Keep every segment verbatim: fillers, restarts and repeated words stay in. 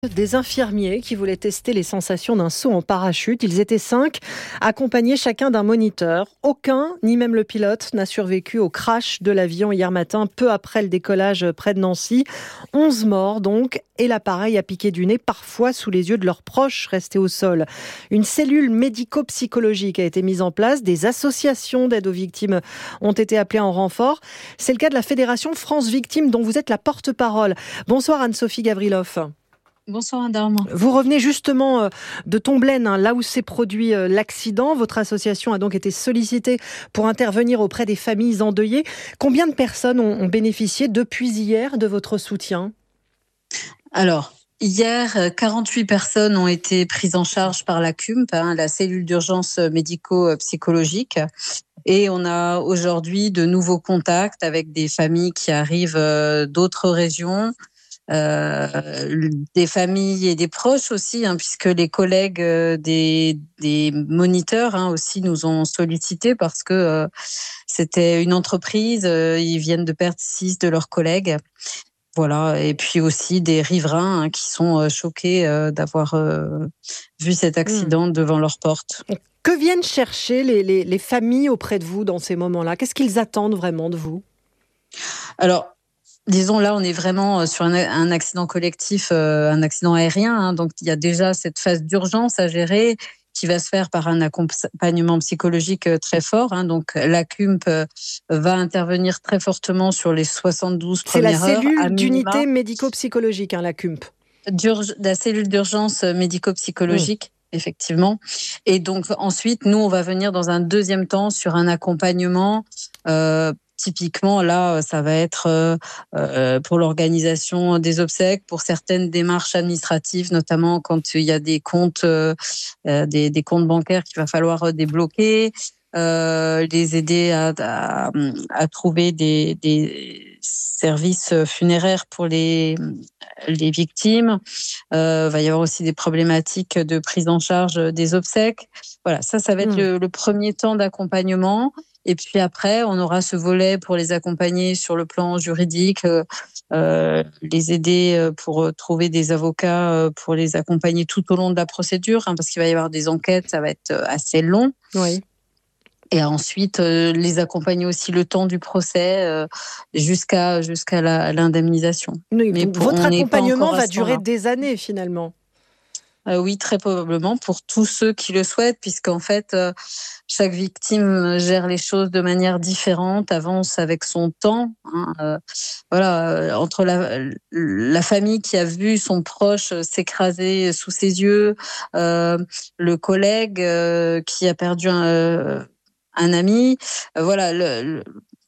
Des infirmiers qui voulaient tester les sensations d'un saut en parachute. Ils étaient cinq, accompagnés chacun d'un moniteur. Aucun, ni même le pilote, n'a survécu au crash de l'avion hier matin, peu après le décollage près de Nancy. Onze morts donc, et l'appareil a piqué du nez, parfois sous les yeux de leurs proches restés au sol. Une cellule médico-psychologique a été mise en place. Des associations d'aide aux victimes ont été appelées en renfort. C'est le cas de la Fédération France Victimes, dont vous êtes la porte-parole. Bonsoir Anne-Sophie Gavriloff. Bonsoir Madame. Vous revenez justement de Tomblaine, hein, là où s'est produit l'accident. Votre association a donc été sollicitée pour intervenir auprès des familles endeuillées. Combien de personnes ont bénéficié depuis hier de votre soutien ? Alors, hier, quarante-huit personnes ont été prises en charge par la C U M P, hein, la cellule d'urgence médico-psychologique. Et on a aujourd'hui de nouveaux contacts avec des familles qui arrivent d'autres régions. Euh, des familles et des proches aussi, hein, puisque les collègues euh, des, des moniteurs hein, aussi nous ont sollicités parce que euh, c'était une entreprise, euh, ils viennent de perdre six de leurs collègues. Voilà, et puis aussi des riverains hein, qui sont euh, choqués euh, d'avoir euh, vu cet accident mmh. devant leur porte. Que viennent chercher les, les, les familles auprès de vous dans ces moments-là ? Qu'est-ce qu'ils attendent vraiment de vous ? Alors, disons, là, on est vraiment sur un, un accident collectif, euh, un accident aérien. Hein, donc, il y a déjà cette phase d'urgence à gérer qui va se faire par un accompagnement psychologique très fort. Hein, donc, la C U M P va intervenir très fortement sur les soixante-douze premières heures. C'est la cellule d'unité médico-psychologique, hein, la C U M P. D'urg- la cellule d'urgence médico-psychologique. Mmh. Effectivement. Et donc, ensuite, nous, on va venir dans un deuxième temps sur un accompagnement euh, Typiquement, là, ça va être euh, pour l'organisation des obsèques, pour certaines démarches administratives, notamment quand il y a des comptes, euh, des, des comptes bancaires qu'il va falloir débloquer, euh, les aider à, à, à trouver des, des services funéraires pour les, les victimes. Euh, il va y avoir aussi des problématiques de prise en charge des obsèques. Voilà, ça, ça va être mmh. le, le premier temps d'accompagnement. Et puis après, on aura ce volet pour les accompagner sur le plan juridique, euh, les aider pour trouver des avocats, pour les accompagner tout au long de la procédure, hein, parce qu'il va y avoir des enquêtes, ça va être assez long. Oui. Et ensuite, euh, les accompagner aussi le temps du procès euh, jusqu'à, jusqu'à la, l'indemnisation. Oui, Mais pour, votre accompagnement va durer des années finalement. Euh, oui, très probablement pour tous ceux qui le souhaitent, puisqu'en fait, euh, chaque victime gère les choses de manière différente, avance avec son temps. Hein, euh, voilà, euh, entre la, la famille qui a vu son proche s'écraser sous ses yeux, euh, le collègue euh, qui a perdu un, euh, un ami, euh, voilà, le, le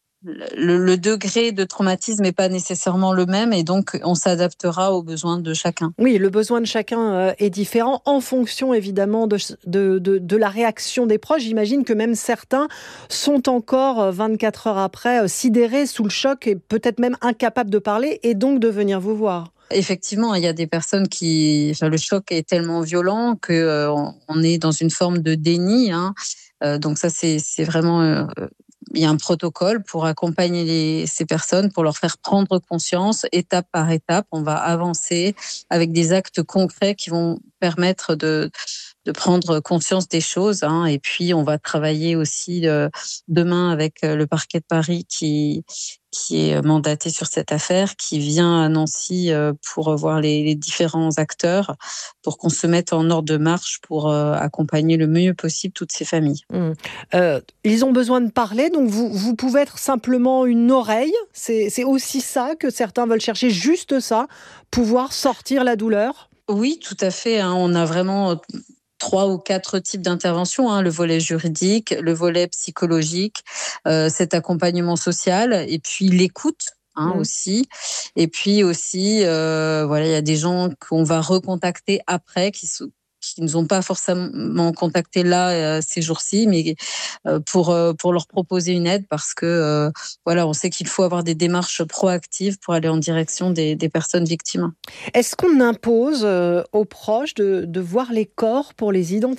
Le, le degré de traumatisme n'est pas nécessairement le même et donc on s'adaptera aux besoins de chacun. Oui, le besoin de chacun est différent en fonction évidemment de, de, de, de la réaction des proches. J'imagine que même certains sont encore vingt-quatre heures après sidérés sous le choc et peut-être même incapables de parler et donc de venir vous voir. Effectivement, il y a des personnes qui, enfin, le choc est tellement violent que euh, on est dans une forme de déni. Hein. Euh, donc ça, c'est, c'est vraiment euh, il y a un protocole pour accompagner les, ces personnes, pour leur faire prendre conscience, étape par étape. On va avancer avec des actes concrets qui vont permettre de, de prendre conscience des choses. Hein. Et puis, on va travailler aussi euh, demain avec le parquet de Paris qui, qui est mandaté sur cette affaire, qui vient à Nancy euh, pour voir les, les différents acteurs, pour qu'on se mette en ordre de marche pour euh, accompagner le mieux possible toutes ces familles. Mmh. Euh, ils ont besoin de parler, donc vous, vous pouvez être simplement une oreille. C'est, c'est aussi ça que certains veulent chercher, juste ça, pouvoir sortir la douleur. Oui, tout à fait. Hein. On a vraiment trois ou quatre types d'interventions, hein, le volet juridique, le volet psychologique, euh, cet accompagnement social et puis l'écoute. Hein, mmh. aussi et puis aussi euh, voilà, il y a des gens qu'on va recontacter après qui sont qui ne nous ont pas forcément contactés là euh, ces jours-ci, mais euh, pour euh, pour leur proposer une aide parce que euh, voilà, on sait qu'il faut avoir des démarches proactives pour aller en direction des, des personnes victimes. Est-ce qu'on impose euh, aux proches de, de voir les corps pour les identifier ?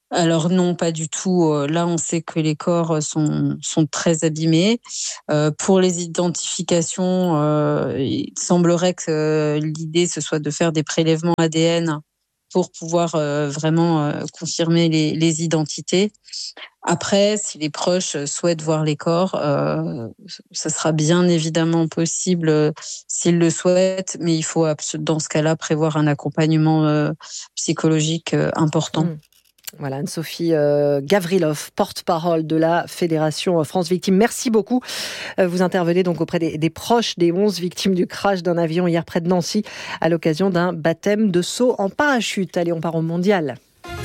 Alors non, pas du tout. Là, on sait que les corps sont, sont très abîmés. Euh, pour les identifications, euh, il semblerait que euh, l'idée, ce soit de faire des prélèvements A D N pour pouvoir euh, vraiment euh, confirmer les, les identités. Après, si les proches souhaitent voir les corps, euh, ça sera bien évidemment possible euh, s'ils le souhaitent, mais il faut dans ce cas-là prévoir un accompagnement euh, psychologique euh, important. Mmh. Voilà, Anne-Sophie euh, Gavrilov, porte-parole de la Fédération France Victimes. Merci beaucoup. Euh, vous intervenez donc auprès des, des proches des onze victimes du crash d'un avion hier près de Nancy à l'occasion d'un baptême de saut en parachute. Allez, on part au mondial.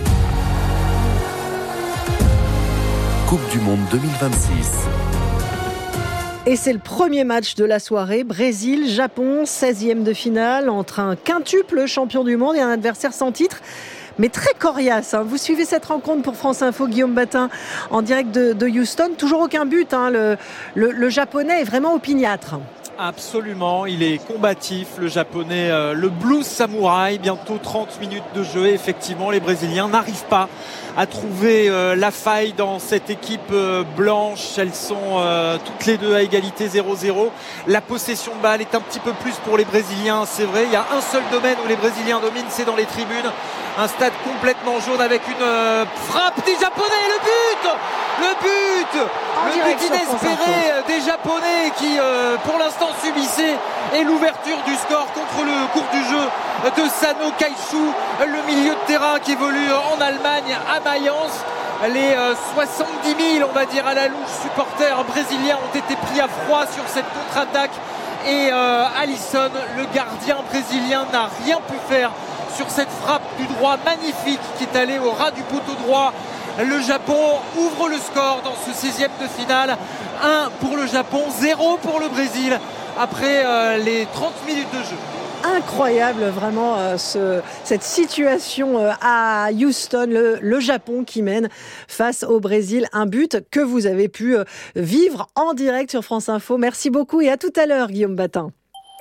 Coupe du Monde deux mille vingt-six. Et c'est le premier match de la soirée. Brésil-Japon, seizième de finale, entre un quintuple champion du monde et un adversaire sans titre, mais très coriace. Hein. Vous suivez cette rencontre pour France Info, Guillaume Batin, en direct de, de Houston. Toujours aucun but. Hein. Le, le, le japonais est vraiment opiniâtre. Absolument, il est combatif, le japonais, euh, le Blue Samurai, bientôt trente minutes de jeu. Effectivement, les Brésiliens n'arrivent pas à trouver euh, la faille dans cette équipe euh, blanche. Elles sont euh, toutes les deux à égalité zéro zéro. La possession de balle est un petit peu plus pour les Brésiliens, c'est vrai. Il y a un seul domaine où les Brésiliens dominent, c'est dans les tribunes. Un stade complètement jaune avec une euh, frappe des Japonais, le but Le but en Le but inespéré des Japonais qui, euh, pour l'instant, subissaient et l'ouverture du score contre le cours du jeu de Sano Kaishu, le milieu de terrain qui évolue en Allemagne à Mayence. Les euh, soixante-dix mille, on va dire, à la louche supporters brésiliens ont été pris à froid sur cette contre-attaque et euh, Alisson, le gardien brésilien, n'a rien pu faire sur cette frappe du droit magnifique qui est allée au ras du poteau droit. Le Japon ouvre le score dans ce seizième de finale. un pour le Japon, zéro pour le Brésil après euh, les trente minutes de jeu. Incroyable vraiment euh, ce, cette situation euh, à Houston, le, le Japon qui mène face au Brésil, un but que vous avez pu euh, vivre en direct sur France Info. Merci beaucoup et à tout à l'heure, Guillaume Batin.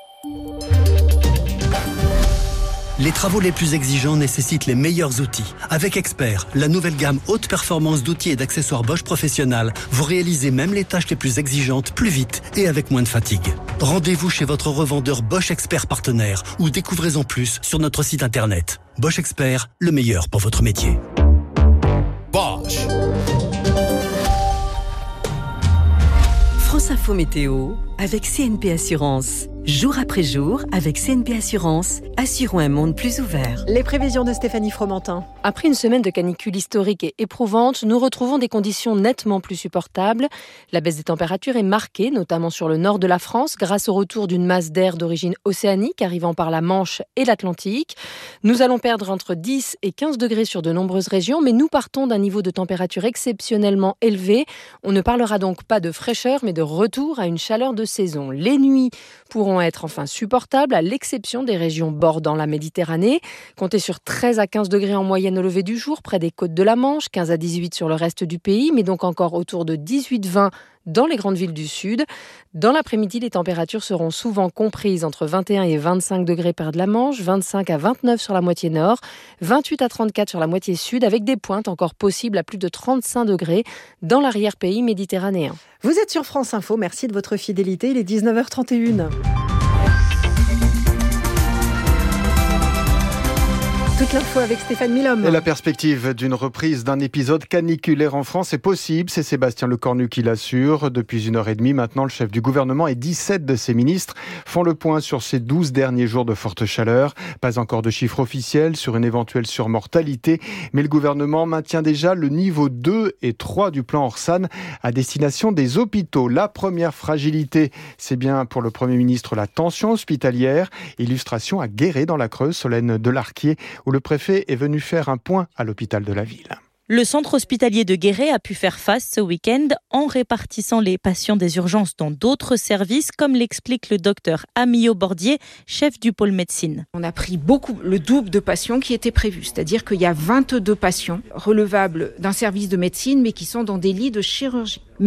Les travaux les plus exigeants nécessitent les meilleurs outils. Avec Expert, la nouvelle gamme haute performance d'outils et d'accessoires Bosch Professionnal, vous réalisez même les tâches les plus exigeantes plus vite et avec moins de fatigue. Rendez-vous chez votre revendeur Bosch Expert partenaire ou découvrez-en plus sur notre site internet. Bosch Expert, le meilleur pour votre métier. Bosch. France Info Météo avec C N P Assurance. Jour après jour, avec C N P Assurance, assurons un monde plus ouvert. Les prévisions de Stéphanie Fromentin. Après une semaine de canicule historique et éprouvante, nous retrouvons des conditions nettement plus supportables. La baisse des températures est marquée, notamment sur le nord de la France, grâce au retour d'une masse d'air d'origine océanique arrivant par la Manche et l'Atlantique. Nous allons perdre entre dix et quinze degrés sur de nombreuses régions, mais nous partons d'un niveau de température exceptionnellement élevé. On ne parlera donc pas de fraîcheur, mais de retour à une chaleur de saison. Les nuits pourront être enfin supportables, à l'exception des régions bordant la Méditerranée. Comptez sur treize à quinze degrés en moyenne au lever du jour, près des côtes de la Manche, quinze à dix-huit sur le reste du pays, mais donc encore autour de dix-huit à vingt dans les grandes villes du sud. Dans l'après-midi, les températures seront souvent comprises entre vingt et un et vingt-cinq degrés près de la Manche, vingt-cinq à vingt-neuf sur la moitié nord, vingt-huit à trente-quatre sur la moitié sud, avec des pointes encore possibles à plus de trente-cinq degrés dans l'arrière-pays méditerranéen. Vous êtes sur France Info, merci de votre fidélité, il est dix-neuf heures trente et une. Toute l'info avec Stéphane Milhomme. Et la perspective d'une reprise d'un épisode caniculaire en France est possible. C'est Sébastien Lecornu qui l'assure. Depuis une heure et demie maintenant, le chef du gouvernement et dix-sept de ses ministres font le point sur ces douze derniers jours de forte chaleur. Pas encore de chiffres officiels sur une éventuelle surmortalité, mais le gouvernement maintient déjà le niveau deux et trois du plan Orsan à destination des hôpitaux. La première fragilité, c'est bien pour le Premier ministre la tension hospitalière. Illustration à Guéret dans la Creuse, Solène Delarquier, où le préfet est venu faire un point à l'hôpital de la ville. Le centre hospitalier de Guéret a pu faire face ce week-end en répartissant les patients des urgences dans d'autres services, comme l'explique le docteur Amio Bordier, chef du pôle médecine. On a pris beaucoup, le double de patients qui étaient prévus, c'est-à-dire qu'il y a vingt-deux patients relevables d'un service de médecine, mais qui sont dans des lits de chirurgie. Mais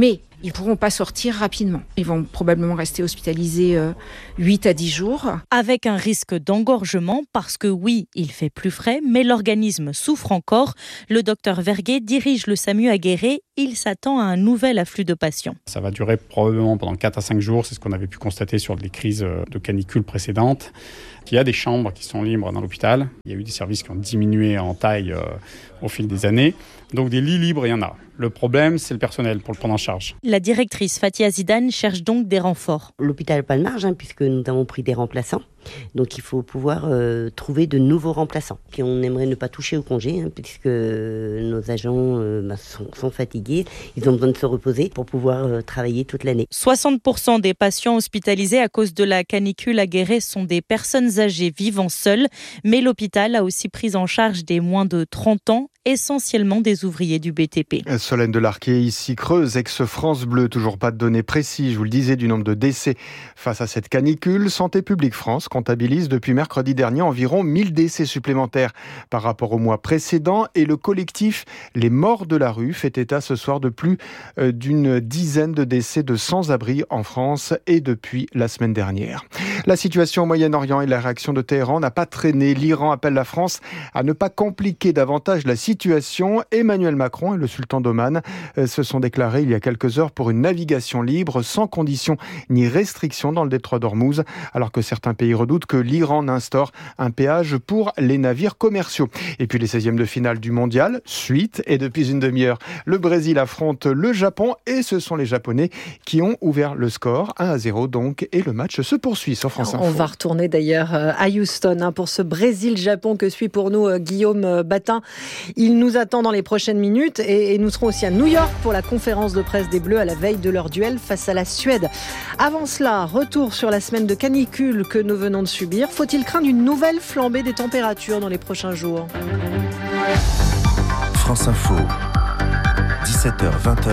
Ils ne pourront pas sortir rapidement. Ils vont probablement rester hospitalisés euh, huit à dix jours. Avec un risque d'engorgement parce que oui, il fait plus frais, mais l'organisme souffre encore. Le docteur Verguet dirige le SAMU à Guéret. Il s'attend à un nouvel afflux de patients. Ça va durer probablement pendant quatre à cinq jours. C'est ce qu'on avait pu constater sur les crises de canicule précédentes. Il y a des chambres qui sont libres dans l'hôpital. Il y a eu des services qui ont diminué en taille euh, au fil des années. Donc des lits libres, il y en a. Le problème, c'est le personnel pour le prendre en charge. La directrice Fatia Zidane cherche donc des renforts. L'hôpital n'a pas de marge, hein, puisque nous avons pris des remplaçants. Donc il faut pouvoir euh, trouver de nouveaux remplaçants. Puis on aimerait ne pas toucher au congé, hein, puisque nos agents euh, bah, sont, sont fatigués. Ils ont besoin de se reposer pour pouvoir euh, travailler toute l'année. soixante pour cent des patients hospitalisés à cause de la canicule à Guéret sont des personnes âgées vivant seules. Mais l'hôpital a aussi pris en charge des moins de trente ans, essentiellement des ouvriers du B T P. Solène Delarquet, ici Creuse, ex-France Bleu. Toujours pas de données précises, je vous le disais, du nombre de décès face à cette canicule. Santé publique France comptabilise depuis mercredi dernier environ mille décès supplémentaires par rapport au mois précédent. Et le collectif Les Morts de la rue fait état ce soir de plus d'une dizaine de décès de sans-abri en France et depuis la semaine dernière. La situation au Moyen-Orient et la réaction de Téhéran n'a pas traîné. L'Iran appelle la France à ne pas compliquer davantage la situation. Emmanuel Macron et le sultan d'Oman se sont déclarés il y a quelques heures pour une navigation libre sans conditions ni restrictions dans le détroit d'Ormuz, alors que certains pays redoutent que l'Iran instaure un péage pour les navires commerciaux. Et puis les seizièmes de finale du mondial, suite, et depuis une demi-heure, le Brésil affronte le Japon et ce sont les Japonais qui ont ouvert le score, un à zéro donc, et le match se poursuit sur France Info. On va retourner d'ailleurs à Houston hein, pour ce Brésil-Japon que suit pour nous Guillaume Batin. Il nous attend dans les prochaines minutes et, et nous serons aussi à New York pour la conférence de presse des Bleus à la veille de leur duel face à la Suède. Avant cela, retour sur la semaine de canicule que nous venons de subir. Faut-il craindre une nouvelle flambée des températures dans les prochains jours ? France Info, dix-sept heures vingt.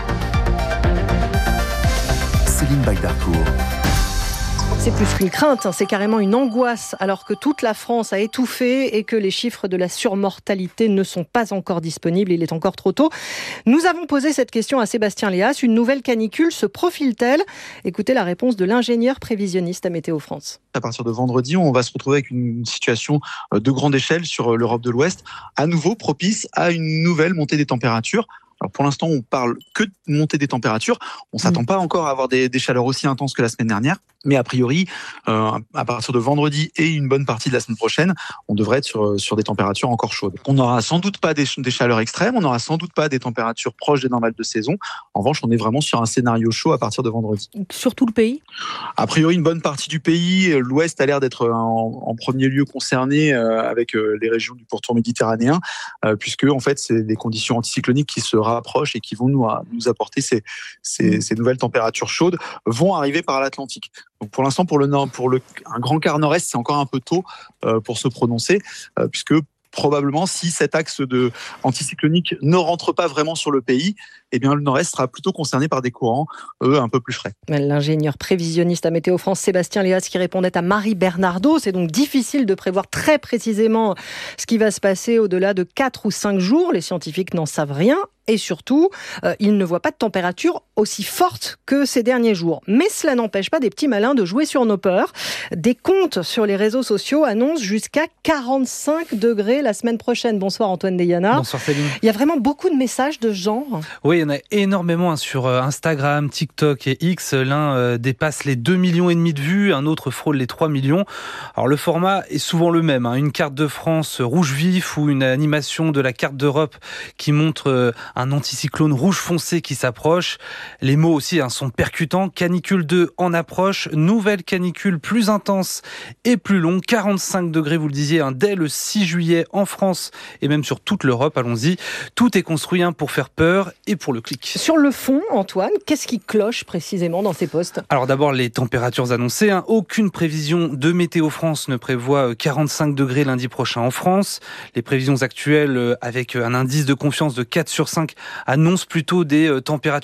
Céline Bagdarcourt. C'est plus qu'une crainte, c'est carrément une angoisse, alors que toute la France a étouffé et que les chiffres de la surmortalité ne sont pas encore disponibles, il est encore trop tôt. Nous avons posé cette question à Sébastien Léas, une nouvelle canicule se profile-t-elle ? Écoutez la réponse de l'ingénieur prévisionniste à Météo France. À partir de vendredi, on va se retrouver avec une situation de grande échelle sur l'Europe de l'Ouest, à nouveau propice à une nouvelle montée des températures. Alors pour l'instant, on parle que de montée des températures. On ne s'attend pas encore à avoir des, des chaleurs aussi intenses que la semaine dernière. Mais a priori, euh, à partir de vendredi et une bonne partie de la semaine prochaine, on devrait être sur, sur des températures encore chaudes. On n'aura sans doute pas des, des chaleurs extrêmes, on n'aura sans doute pas des températures proches des normales de saison. En revanche, on est vraiment sur un scénario chaud à partir de vendredi. Sur tout le pays ? A priori, une bonne partie du pays. L'Ouest a l'air d'être en, en premier lieu concerné euh, avec euh, les régions du pourtour méditerranéen, euh, puisque en fait, c'est des conditions anticycloniques qui se rapprochent et qui vont nous, nous apporter ces, ces, mmh. ces nouvelles températures chaudes, vont arriver par l'Atlantique. Donc pour l'instant, pour, le nord, pour le, un grand quart nord-est, c'est encore un peu tôt euh, pour se prononcer, euh, puisque probablement, si cet axe de anticyclonique ne rentre pas vraiment sur le pays, eh bien, le nord-est sera plutôt concerné par des courants, eux, un peu plus frais. L'ingénieur prévisionniste à Météo France, Sébastien Léas, qui répondait à Marie Bernardo. C'est donc difficile de prévoir très précisément ce qui va se passer au-delà de quatre ou cinq jours. Les scientifiques n'en savent rien. Et surtout, euh, ils ne voient pas de température aussi forte que ces derniers jours. Mais cela n'empêche pas des petits malins de jouer sur nos peurs. Des comptes sur les réseaux sociaux annoncent jusqu'à quarante-cinq degrés la semaine prochaine. Bonsoir Antoine Deyana. Bonsoir Céline. Il y a vraiment beaucoup de messages de ce genre. Oui, il y en a énormément hein, sur Instagram, TikTok et X. L'un euh, dépasse les deux millions et demi de vues, un autre frôle les trois millions. Alors le format est souvent le même, hein, une carte de France rouge vif ou une animation de la carte d'Europe qui montre euh, un anticyclone rouge foncé qui s'approche. Les mots aussi hein, sont percutants. Canicule deux en approche, nouvelle canicule plus intense et plus longue, quarante-cinq degrés, vous le disiez, hein, dès le six juillet en France et même sur toute l'Europe. Allons-y, tout est construit hein, pour faire peur et pour le clic. Sur le fond, Antoine, qu'est-ce qui cloche précisément dans ces postes ? Alors d'abord, les températures annoncées. Hein. Aucune prévision de Météo France ne prévoit quarante-cinq degrés lundi prochain en France. Les prévisions actuelles, avec un indice de confiance de quatre sur cinq, annoncent plutôt des températures autour des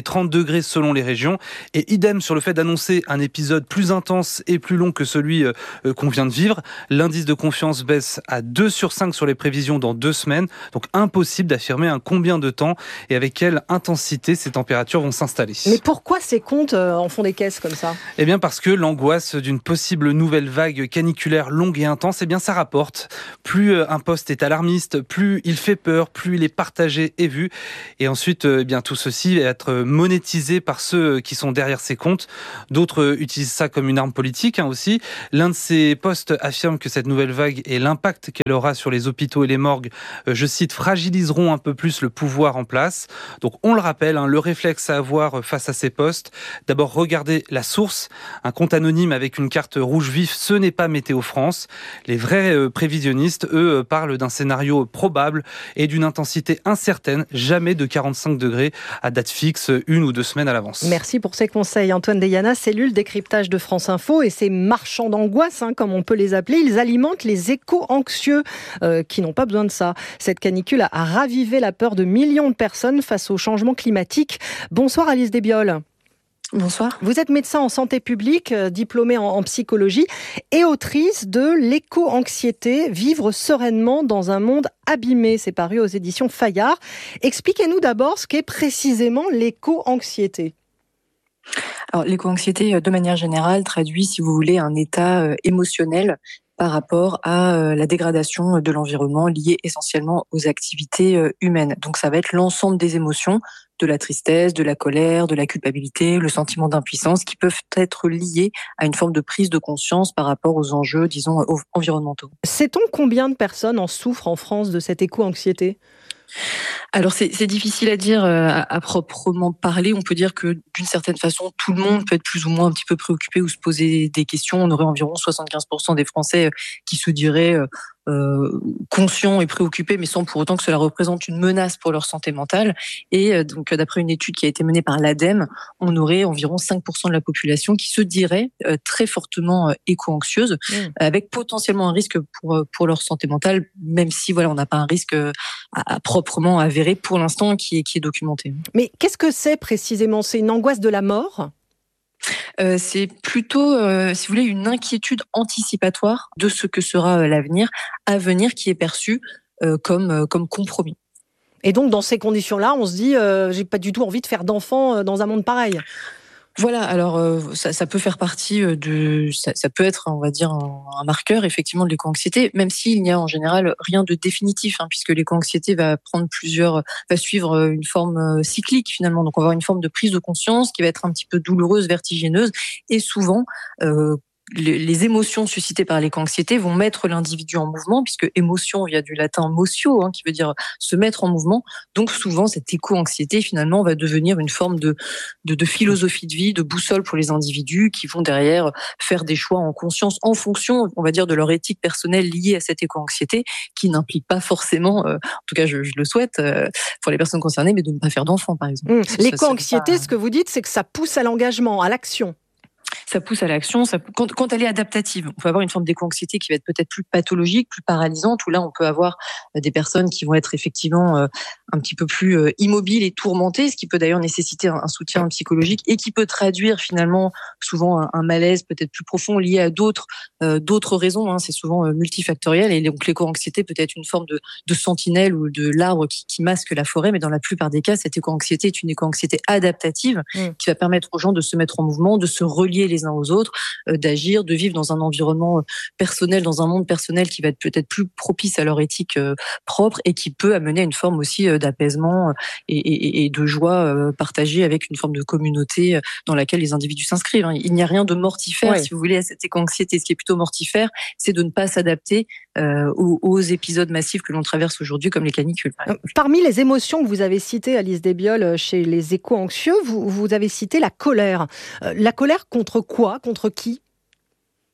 trente degrés selon les régions. Et idem sur le fait d'annoncer un épisode plus intense et plus long que celui euh, qu'on vient de vivre. L'indice de confiance baisse à deux sur cinq sur les prévisions dans deux semaines. Donc impossible d'affirmer un combien de temps et avec quelle intensité ces températures vont s'installer. Mais pourquoi ces comptes euh, en font des caisses comme ça ? Eh bien parce que l'angoisse d'une possible nouvelle vague caniculaire longue et intense, eh bien ça rapporte. Plus un poste est alarmiste, plus il fait peur, plus il est partagé et vu. Et ensuite, eh bien tout ceci va être monétisé par ceux qui sont derrière ces comptes. D'autres utilisent ça comme une arme politique hein, aussi. L'un de ces postes affirme que cette nouvelle vague et l'impact qu'elle aura sur les hôpitaux et les morgues, euh, je cite, fragiliseront un peu plus le pouvoir en place. Donc on le rappelle, hein, le réflexe à avoir face à ces postes, d'abord regarder la source. Un compte anonyme avec une carte rouge vif, ce n'est pas Météo France. Les vrais euh, prévisionnistes, eux, euh, parlent d'un scénario probable et d'une intensité incertaine, jamais de quarante-cinq degrés à date fixe, une ou deux semaines à l'avance. Merci pour ces conseils. Antoine Deyana, cellule décryptage de France Info, et ces marchands d'angoisse, hein, comme on peut les appeler, ils alimentent les éco-anxieux euh, qui n'ont pas besoin de ça. Cette canicule a, a ravivé la peur de millions de personnes face au changement climatique. Bonsoir Alice Desbioles. Bonsoir. Vous êtes médecin en santé publique, euh, diplômée en, en psychologie et autrice de L'éco-anxiété, vivre sereinement dans un monde abîmé. C'est paru aux éditions Fayard. Expliquez-nous d'abord ce qu'est précisément l'éco-anxiété. Alors, l'éco-anxiété, de manière générale, traduit, si vous voulez, un état euh, émotionnel par rapport à euh, la dégradation de l'environnement liée essentiellement aux activités euh, humaines. Donc, ça va être l'ensemble des émotions, de la tristesse, de la colère, de la culpabilité, le sentiment d'impuissance, qui peuvent être liés à une forme de prise de conscience par rapport aux enjeux, disons, environnementaux. Sait-on combien de personnes en souffrent en France de cette éco-anxiété ? Alors c'est, c'est difficile à dire euh, à, à proprement parler. On peut dire que d'une certaine façon, tout le monde peut être plus ou moins un petit peu préoccupé ou se poser des questions. On aurait environ soixante-quinze pour cent des Français qui se diraient euh, euh, conscients et préoccupés, mais sans pour autant que cela représente une menace pour leur santé mentale. Et euh, donc d'après une étude qui a été menée par l'ADEME, on aurait environ cinq pour cent de la population qui se dirait euh, très fortement euh, éco-anxieuse, mmh. avec potentiellement un risque pour pour leur santé mentale, même si voilà on n'a pas un risque à, à proprement avéré pour l'instant qui est, qui est documenté. Mais qu'est-ce que c'est précisément ? C'est une angoisse de la mort ? euh, C'est plutôt, euh, si vous voulez, une inquiétude anticipatoire de ce que sera euh, l'avenir, à venir qui est perçu euh, comme, euh, comme compromis. Et donc, dans ces conditions-là, on se dit, euh, j'ai pas du tout envie de faire d'enfants euh, dans un monde pareil. Voilà, alors euh, ça, ça peut faire partie de, ça, ça peut être, on va dire, un, un marqueur effectivement de l'éco-anxiété, même s'il n'y a en général rien de définitif, hein, puisque l'éco-anxiété va prendre plusieurs, va suivre une forme cyclique finalement. Donc on va avoir une forme de prise de conscience qui va être un petit peu douloureuse, vertigineuse, et souvent euh, les émotions suscitées par l'éco-anxiété vont mettre l'individu en mouvement, puisque émotion vient du latin motio, hein, qui veut dire se mettre en mouvement. Donc souvent, cette éco-anxiété, finalement, va devenir une forme de, de, de philosophie de vie, de boussole pour les individus qui vont derrière faire des choix en conscience, en fonction, on va dire, de leur éthique personnelle liée à cette éco-anxiété, qui n'implique pas forcément, euh, en tout cas je, je le souhaite, euh, pour les personnes concernées, mais de ne pas faire d'enfants, par exemple. Mmh. L'éco-anxiété, pas... ce que vous dites, c'est que ça pousse à l'engagement, à l'action. Ça pousse à l'action. Ça, quand, quand elle est adaptative, on peut avoir une forme d'éco-anxiété qui va être peut-être plus pathologique, plus paralysante, où là, on peut avoir des personnes qui vont être effectivement euh, un petit peu plus euh, immobiles et tourmentées, ce qui peut d'ailleurs nécessiter un, un soutien psychologique et qui peut traduire finalement souvent un, un malaise peut-être plus profond lié à d'autres euh, d'autres raisons. Hein, c'est souvent euh, multifactoriel et donc l'éco-anxiété peut être une forme de, de sentinelle ou de l'arbre qui, qui masque la forêt, mais dans la plupart des cas, cette éco-anxiété est une éco-anxiété adaptative mmh. qui va permettre aux gens de se mettre en mouvement, de se relier les uns aux autres, euh, d'agir, de vivre dans un environnement personnel, dans un monde personnel qui va être peut-être plus propice à leur éthique euh, propre et qui peut amener à une forme aussi euh, d'apaisement et, et, et de joie euh, partagée avec une forme de communauté dans laquelle les individus s'inscrivent. Hein. Il n'y a rien de mortifère, ouais. si vous voulez, à cette éco-anxiété. Ce qui est plutôt mortifère, c'est de ne pas s'adapter euh, aux, aux épisodes massifs que l'on traverse aujourd'hui, comme les canicules. Par Parmi les émotions que vous avez citées, Alice Desbioles, chez les éco-anxieux, vous, vous avez cité la colère. Euh, la colère contre quoi ? Contre qui ?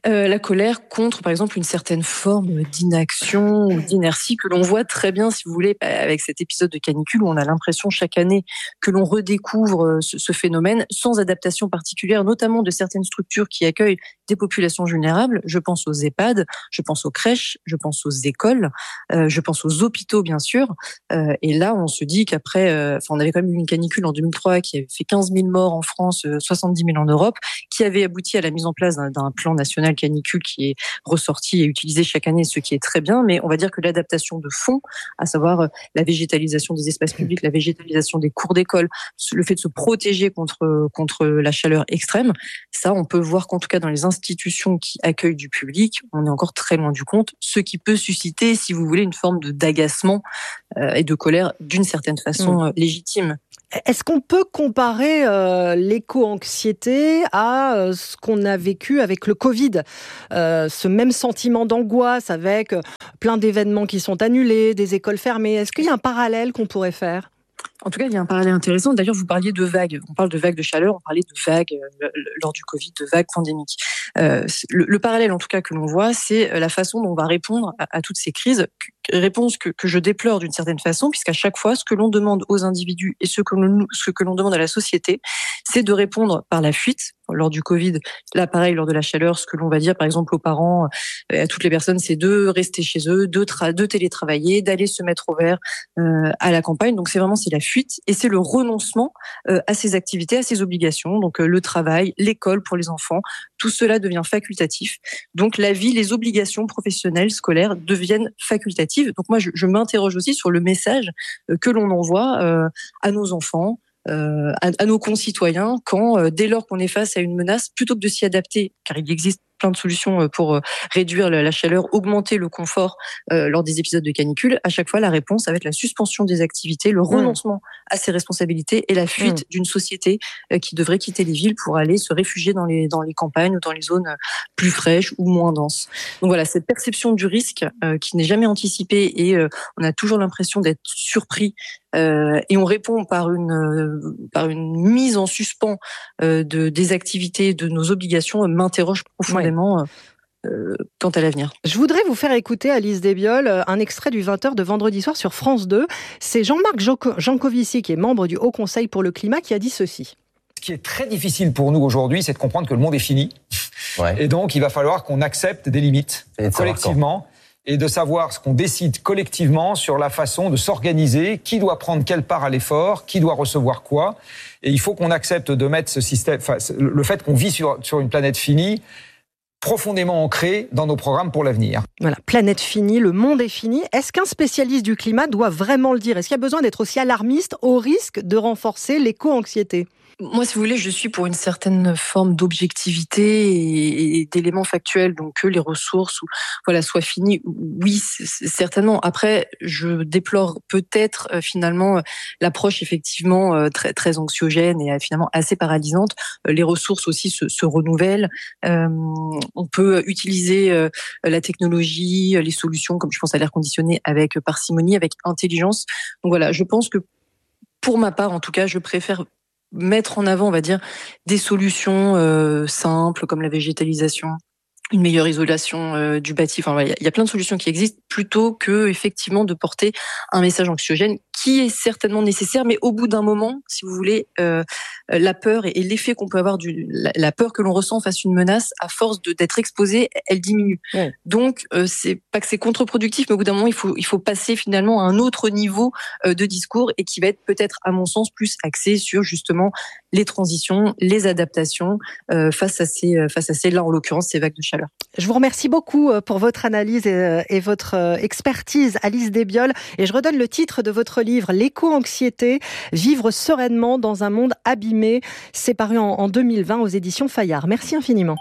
euh, la colère contre, par exemple, une certaine forme d'inaction ou d'inertie que l'on voit très bien, si vous voulez, avec cet épisode de canicule où on a l'impression chaque année que l'on redécouvre ce, ce phénomène sans adaptation particulière, notamment de certaines structures qui accueillent des populations vulnérables. Je pense aux EHPAD, je pense aux crèches, je pense aux écoles, euh, je pense aux hôpitaux, bien sûr. Euh, et là, on se dit qu'après, euh, enfin, on avait quand même eu une canicule en deux mille trois qui avait fait quinze mille morts en France, euh, soixante-dix mille en Europe, qui avait abouti à la mise en place d'un, d'un plan national canicule qui est ressorti et utilisé chaque année, ce qui est très bien. Mais on va dire que l'adaptation de fond, à savoir euh, la végétalisation des espaces publics, la végétalisation des cours d'école, le fait de se protéger contre contre la chaleur extrême, ça, on peut voir qu'en tout cas dans les institutions qui accueillent du public, on est encore très loin du compte, ce qui peut susciter, si vous voulez, une forme de d'agacement euh, et de colère d'une certaine façon euh, légitime. Est-ce qu'on peut comparer euh, l'éco-anxiété à euh, ce qu'on a vécu avec le Covid, euh, ce même sentiment d'angoisse avec euh, plein d'événements qui sont annulés, des écoles fermées? Est-ce qu'il y a un parallèle qu'on pourrait faire ? En tout cas, il y a un parallèle intéressant. D'ailleurs, vous parliez de vagues. On parle de vagues de chaleur, on parlait de vagues euh, lors du Covid, de vagues pandémiques. Euh, le, le parallèle, en tout cas, que l'on voit, c'est la façon dont on va répondre à, à toutes ces crises. Réponse que, que je déplore d'une certaine façon, puisqu'à chaque fois, ce que l'on demande aux individus et ce que l'on, ce que l'on demande à la société, c'est de répondre par la fuite. Lors du Covid, là, pareil, lors de la chaleur, ce que l'on va dire, par exemple, aux parents, à toutes les personnes, c'est de rester chez eux, de, tra- de télétravailler, d'aller se mettre au vert euh, à la campagne. Donc, c'est vraiment, c'est la fuite et c'est le renoncement euh, à ces activités, à ces obligations. Donc, euh, le travail, l'école pour les enfants, tout cela devient facultatif. Donc, la vie, les obligations professionnelles, scolaires deviennent facultatives. Donc, moi, je, je m'interroge aussi sur le message euh, que l'on envoie euh, à nos enfants, Euh, à, à nos concitoyens quand, euh, dès lors qu'on est face à une menace, plutôt que de s'y adapter, car il existe plein de solutions pour euh, réduire la, la chaleur, augmenter le confort euh, lors des épisodes de canicule, à chaque fois la réponse ça va être la suspension des activités, le renoncement mmh. à ses responsabilités et la fuite mmh. d'une société euh, qui devrait quitter les villes pour aller se réfugier dans les, dans les campagnes ou dans les zones plus fraîches ou moins denses. Donc voilà, cette perception du risque euh, qui n'est jamais anticipée et euh, on a toujours l'impression d'être surpris Euh, et on répond par une euh, par une mise en suspens euh, de des activités, de nos obligations, euh, m'interroge profondément euh, euh, quant à l'avenir. Je voudrais vous faire écouter, Alice Desbioles, un extrait du vingt heures de vendredi soir sur France deux. C'est Jean-Marc Jancovici, qui est membre du Haut Conseil pour le climat, qui a dit ceci. Ce qui est très difficile pour nous aujourd'hui, c'est de comprendre que le monde est fini. Ouais. Et donc, il va falloir qu'on accepte des limites collectivement. Et de savoir ce qu'on décide collectivement sur la façon de s'organiser, qui doit prendre quelle part à l'effort, qui doit recevoir quoi. Et il faut qu'on accepte de mettre ce système, enfin, le fait qu'on vit sur, sur une planète finie, profondément ancré dans nos programmes pour l'avenir. Voilà, planète finie, le monde est fini. Est-ce qu'un spécialiste du climat doit vraiment le dire ? Est-ce qu'il y a besoin d'être aussi alarmiste au risque de renforcer l'éco-anxiété ? Moi, si vous voulez, je suis pour une certaine forme d'objectivité et, et d'éléments factuels, donc que les ressources ou, voilà, soient finies. Oui, c'est, certainement. Après, je déplore peut-être euh, finalement l'approche effectivement euh, très, très anxiogène et euh, finalement assez paralysante. Euh, les ressources aussi se, se renouvellent. Euh, on peut utiliser euh, la technologie, les solutions, comme je pense à l'air conditionné, avec parcimonie, avec intelligence. Donc voilà, je pense que pour ma part, en tout cas, je préfère mettre en avant, on va dire, des solutions euh, simples comme la végétalisation, une meilleure isolation euh, du bâti. Enfin, il y a plein de solutions qui existent plutôt que effectivement de porter un message anxiogène qui est certainement nécessaire, mais au bout d'un moment, si vous voulez, euh, la peur et, et l'effet qu'on peut avoir du la, la peur que l'on ressent face à une menace, à force de, d'être exposé, elle diminue. Ouais. Donc, euh, c'est pas que c'est contre-productif, mais au bout d'un moment, il faut il faut passer finalement à un autre niveau euh, de discours et qui va être peut-être, à mon sens, plus axé sur justement les transitions, les adaptations euh, face à ces face à ces là en l'occurrence ces vagues de chaleur. Je vous remercie beaucoup pour votre analyse et, et votre expertise, Alice Desbioles. Et je redonne le titre de votre livre, L'éco-anxiété, vivre sereinement dans un monde abîmé. C'est paru en, en deux mille vingt aux éditions Fayard. Merci infiniment.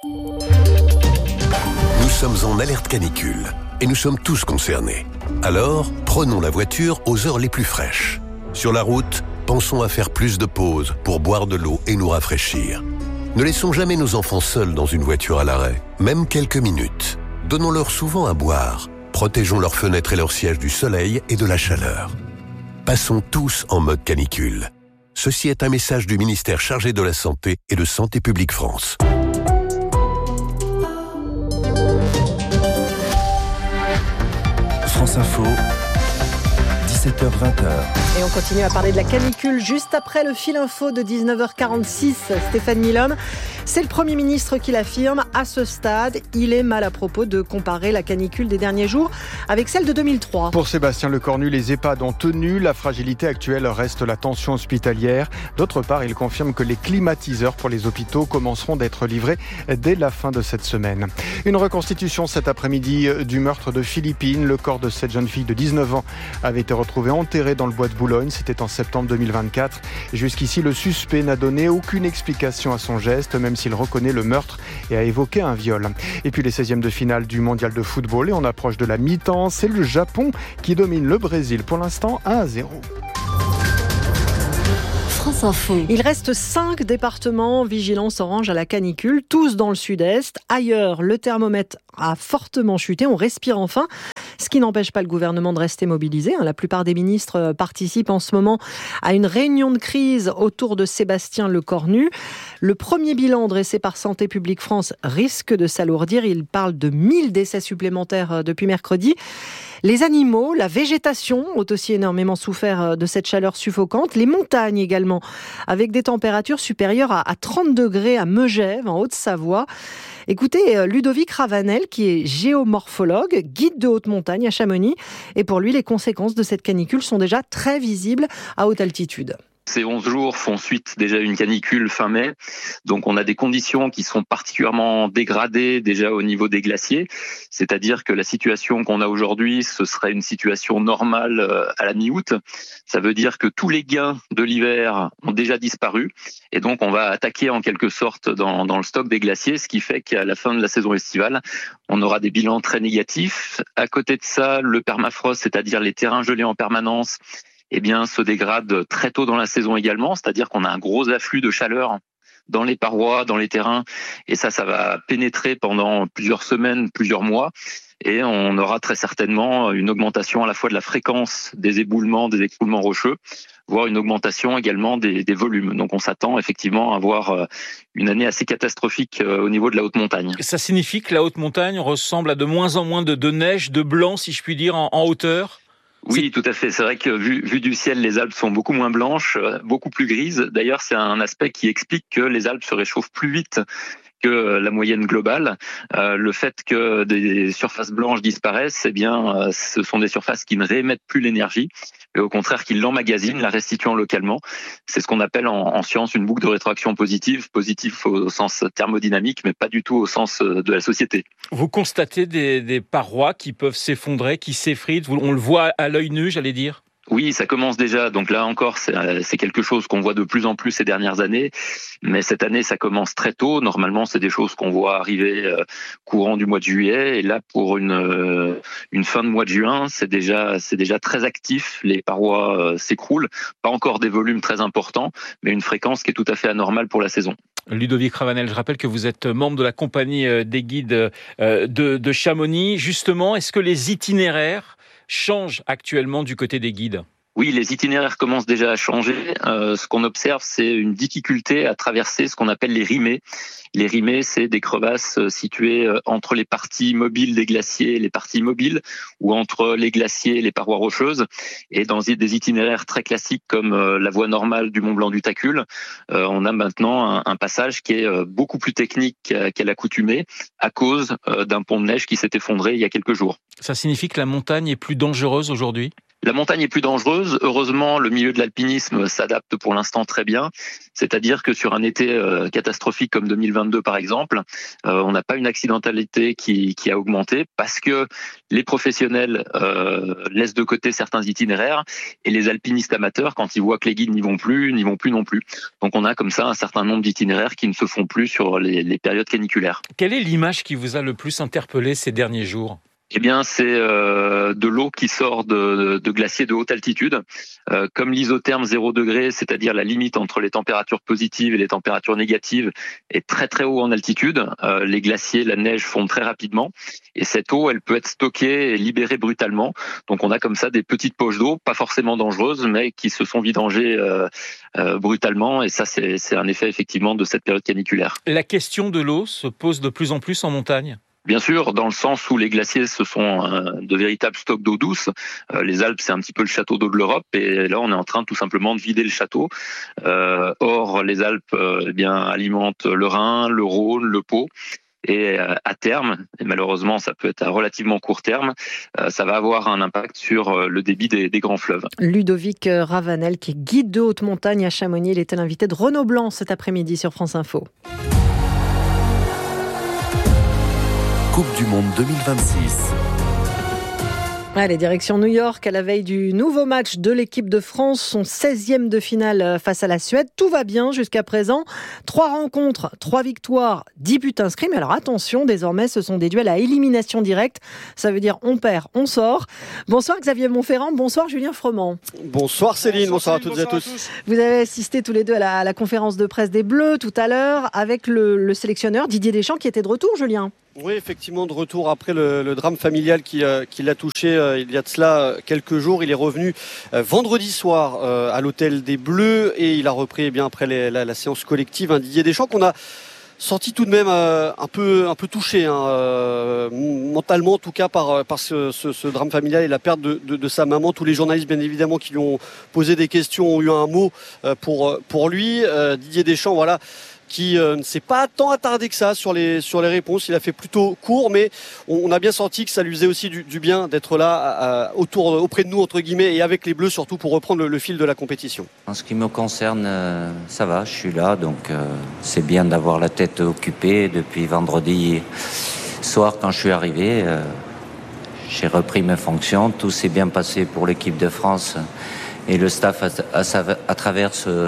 Nous sommes en alerte canicule et nous sommes tous concernés. Alors, prenons la voiture aux heures les plus fraîches. Sur la route, pensons à faire plus de pauses pour boire de l'eau et nous rafraîchir. Ne laissons jamais nos enfants seuls dans une voiture à l'arrêt, même quelques minutes. Donnons-leur souvent à boire. Protégeons leurs fenêtres et leurs sièges du soleil et de la chaleur. Passons tous en mode canicule. Ceci est un message du ministère chargé de la Santé et de Santé publique France. France Info, dix-sept heures vingt. Et on continue à parler de la canicule juste après le fil info de dix-neuf heures quarante-six. Stéphane Milhomme, c'est le Premier ministre qui l'affirme. À ce stade, il est mal à propos de comparer la canicule des derniers jours avec celle de deux mille trois. Pour Sébastien Lecornu, les EHPAD ont tenu. La fragilité actuelle reste la tension hospitalière. D'autre part, il confirme que les climatiseurs pour les hôpitaux commenceront d'être livrés dès la fin de cette semaine. Une reconstitution cet après-midi du meurtre de Philippine. Le corps de cette jeune fille de dix-neuf ans avait été retrouvé enterré dans le bois de Boulogne. C'était en septembre deux mille vingt-quatre. Jusqu'ici, le suspect n'a donné aucune explication à son geste, même s'il reconnaît le meurtre et a évoqué un viol. Et puis les seizièmes de finale du mondial de football. Et on approche de la mi-temps. C'est le Japon qui domine le Brésil pour l'instant un à zéro. France Info. Il reste cinq départements en vigilance orange à la canicule, tous dans le sud-est. Ailleurs, le thermomètre a fortement chuté. On respire enfin, ce qui n'empêche pas le gouvernement de rester mobilisé. La plupart des ministres participent en ce moment à une réunion de crise autour de Sébastien Lecornu. Le premier bilan dressé par Santé publique France risque de s'alourdir. Il parle de mille décès supplémentaires depuis mercredi. Les animaux, la végétation ont aussi énormément souffert de cette chaleur suffocante. Les montagnes également, avec des températures supérieures à trente degrés à Megève, en Haute-Savoie. Écoutez Ludovic Ravanel, qui est géomorphologue, guide de haute montagne à Chamonix. Et pour lui, les conséquences de cette canicule sont déjà très visibles à haute altitude. Ces onze jours font suite déjà à une canicule fin mai, donc on a des conditions qui sont particulièrement dégradées déjà au niveau des glaciers, c'est-à-dire que la situation qu'on a aujourd'hui, ce serait une situation normale à la mi-août. Ça veut dire que tous les gains de l'hiver ont déjà disparu, et donc on va attaquer en quelque sorte dans, dans le stock des glaciers, ce qui fait qu'à la fin de la saison estivale, on aura des bilans très négatifs. À côté de ça, le permafrost, c'est-à-dire les terrains gelés en permanence, eh bien, se dégrade très tôt dans la saison également, c'est-à-dire qu'on a un gros afflux de chaleur dans les parois, dans les terrains, et ça, ça va pénétrer pendant plusieurs semaines, plusieurs mois, et on aura très certainement une augmentation à la fois de la fréquence des éboulements, des écroulements rocheux, voire une augmentation également des, des volumes. Donc on s'attend effectivement à avoir une année assez catastrophique au niveau de la haute montagne. Ça signifie que la haute montagne ressemble à de moins en moins de, de neige, de blanc, si je puis dire, en, en hauteur ? Oui, tout à fait. C'est vrai que vu, vu du ciel, les Alpes sont beaucoup moins blanches, beaucoup plus grises. D'ailleurs, c'est un aspect qui explique que les Alpes se réchauffent plus vite que la moyenne globale. Euh, le fait que des surfaces blanches disparaissent, eh bien, euh, ce sont des surfaces qui ne réémettent plus l'énergie, mais au contraire qui l'emmagasinent, la restituant localement. C'est ce qu'on appelle en, en science une boucle de rétroaction positive, positive au sens thermodynamique, mais pas du tout au sens de la société. Vous constatez des, des parois qui peuvent s'effondrer, qui s'effritent, on le voit à l'œil nu, j'allais dire ? Oui, ça commence déjà. Donc là encore, c'est, c'est quelque chose qu'on voit de plus en plus ces dernières années. Mais cette année, ça commence très tôt. Normalement, c'est des choses qu'on voit arriver euh, courant du mois de juillet. Et là, pour une euh, une fin de mois de juin, c'est déjà c'est déjà très actif. Les parois euh, s'écroulent. Pas encore des volumes très importants, mais une fréquence qui est tout à fait anormale pour la saison. Ludovic Ravanel, je rappelle que vous êtes membre de la compagnie des guides de, de Chamonix. Justement, est-ce que les itinéraires changent actuellement du côté des guides ? Oui, les itinéraires commencent déjà à changer. Euh, ce qu'on observe, c'est une difficulté à traverser ce qu'on appelle les rimés. Les rimés, c'est des crevasses situées entre les parties mobiles des glaciers et les parties immobiles, ou entre les glaciers et les parois rocheuses. Et dans des itinéraires très classiques comme la voie normale du Mont Blanc du Tacul, euh, on a maintenant un, un passage qui est beaucoup plus technique qu'à l'accoutumée à cause d'un pont de neige qui s'est effondré il y a quelques jours. Ça signifie que la montagne est plus dangereuse aujourd'hui ? La montagne est plus dangereuse. Heureusement, le milieu de l'alpinisme s'adapte pour l'instant très bien. C'est-à-dire que sur un été euh, catastrophique comme deux mille vingt-deux, par exemple, euh, on n'a pas une accidentalité qui, qui a augmenté parce que les professionnels euh, laissent de côté certains itinéraires et les alpinistes amateurs, quand ils voient que les guides n'y vont plus, n'y vont plus non plus. Donc on a comme ça un certain nombre d'itinéraires qui ne se font plus sur les, les périodes caniculaires. Quelle est l'image qui vous a le plus interpellé ces derniers jours ? Eh bien, c'est euh, de l'eau qui sort de, de glaciers de haute altitude. Euh, comme l'isotherme zéro degré, c'est-à-dire la limite entre les températures positives et les températures négatives, est très très haut en altitude. Euh, les glaciers, la neige fondent très rapidement. Et cette eau, elle peut être stockée et libérée brutalement. Donc on a comme ça des petites poches d'eau, pas forcément dangereuses, mais qui se sont vidangées euh, euh, brutalement. Et ça, c'est, c'est un effet effectivement de cette période caniculaire. La question de l'eau se pose de plus en plus en montagne ? Bien sûr, dans le sens où les glaciers, ce sont euh, de véritables stocks d'eau douce. Euh, les Alpes, c'est un petit peu le château d'eau de l'Europe, et là, on est en train tout simplement de vider le château. Euh, or, les Alpes euh, eh bien, alimentent le Rhin, le Rhône, le Pô. Et euh, à terme, et malheureusement ça peut être à relativement court terme, euh, ça va avoir un impact sur euh, le débit des, des grands fleuves. Ludovic Ravanel, qui est guide de haute montagne à Chamonix, il était l'invité de Renaud Blanc cet après-midi sur France Info. Coupe du Monde deux mille vingt-six. Allez, direction New York à la veille du nouveau match de l'équipe de France, son seizième de finale face à la Suède. Tout va bien jusqu'à présent. Trois rencontres, trois victoires, dix buts inscrits. Mais alors attention, désormais ce sont des duels à élimination directe. Ça veut dire on perd, on sort. Bonsoir Xavier Monferrand, bonsoir Julien Froment. Bonsoir Céline, bonsoir, bonsoir à toutes bonsoir et à tous. tous. Vous avez assisté tous les deux à la, à la conférence de presse des Bleus tout à l'heure avec le, le sélectionneur Didier Deschamps qui était de retour, Julien. Oui, effectivement, de retour après le, le drame familial qui, euh, qui l'a touché euh, il y a de cela euh, quelques jours. Il est revenu euh, vendredi soir euh, à l'hôtel des Bleus et il a repris eh bien après les, la, la séance collective. Un Didier Deschamps qu'on a senti tout de même euh, un peu un peu touché, hein, euh, mentalement en tout cas par par ce, ce, ce drame familial et la perte de, de, de sa maman. Tous les journalistes, bien évidemment, qui lui ont posé des questions ont eu un mot euh, pour pour lui. Euh, Didier Deschamps, voilà, qui euh, ne s'est pas tant attardé que ça sur les, sur les réponses. Il a fait plutôt court, mais on, on a bien senti que ça lui faisait aussi du, du bien d'être là à, à, autour, auprès de nous, entre guillemets, et avec les Bleus surtout pour reprendre le, le fil de la compétition. En ce qui me concerne, euh, ça va, je suis là, donc euh, c'est bien d'avoir la tête occupée. Depuis vendredi soir, quand je suis arrivé, euh, j'ai repris mes fonctions. Tout s'est bien passé pour l'équipe de France et le staff à, à, à travers ce,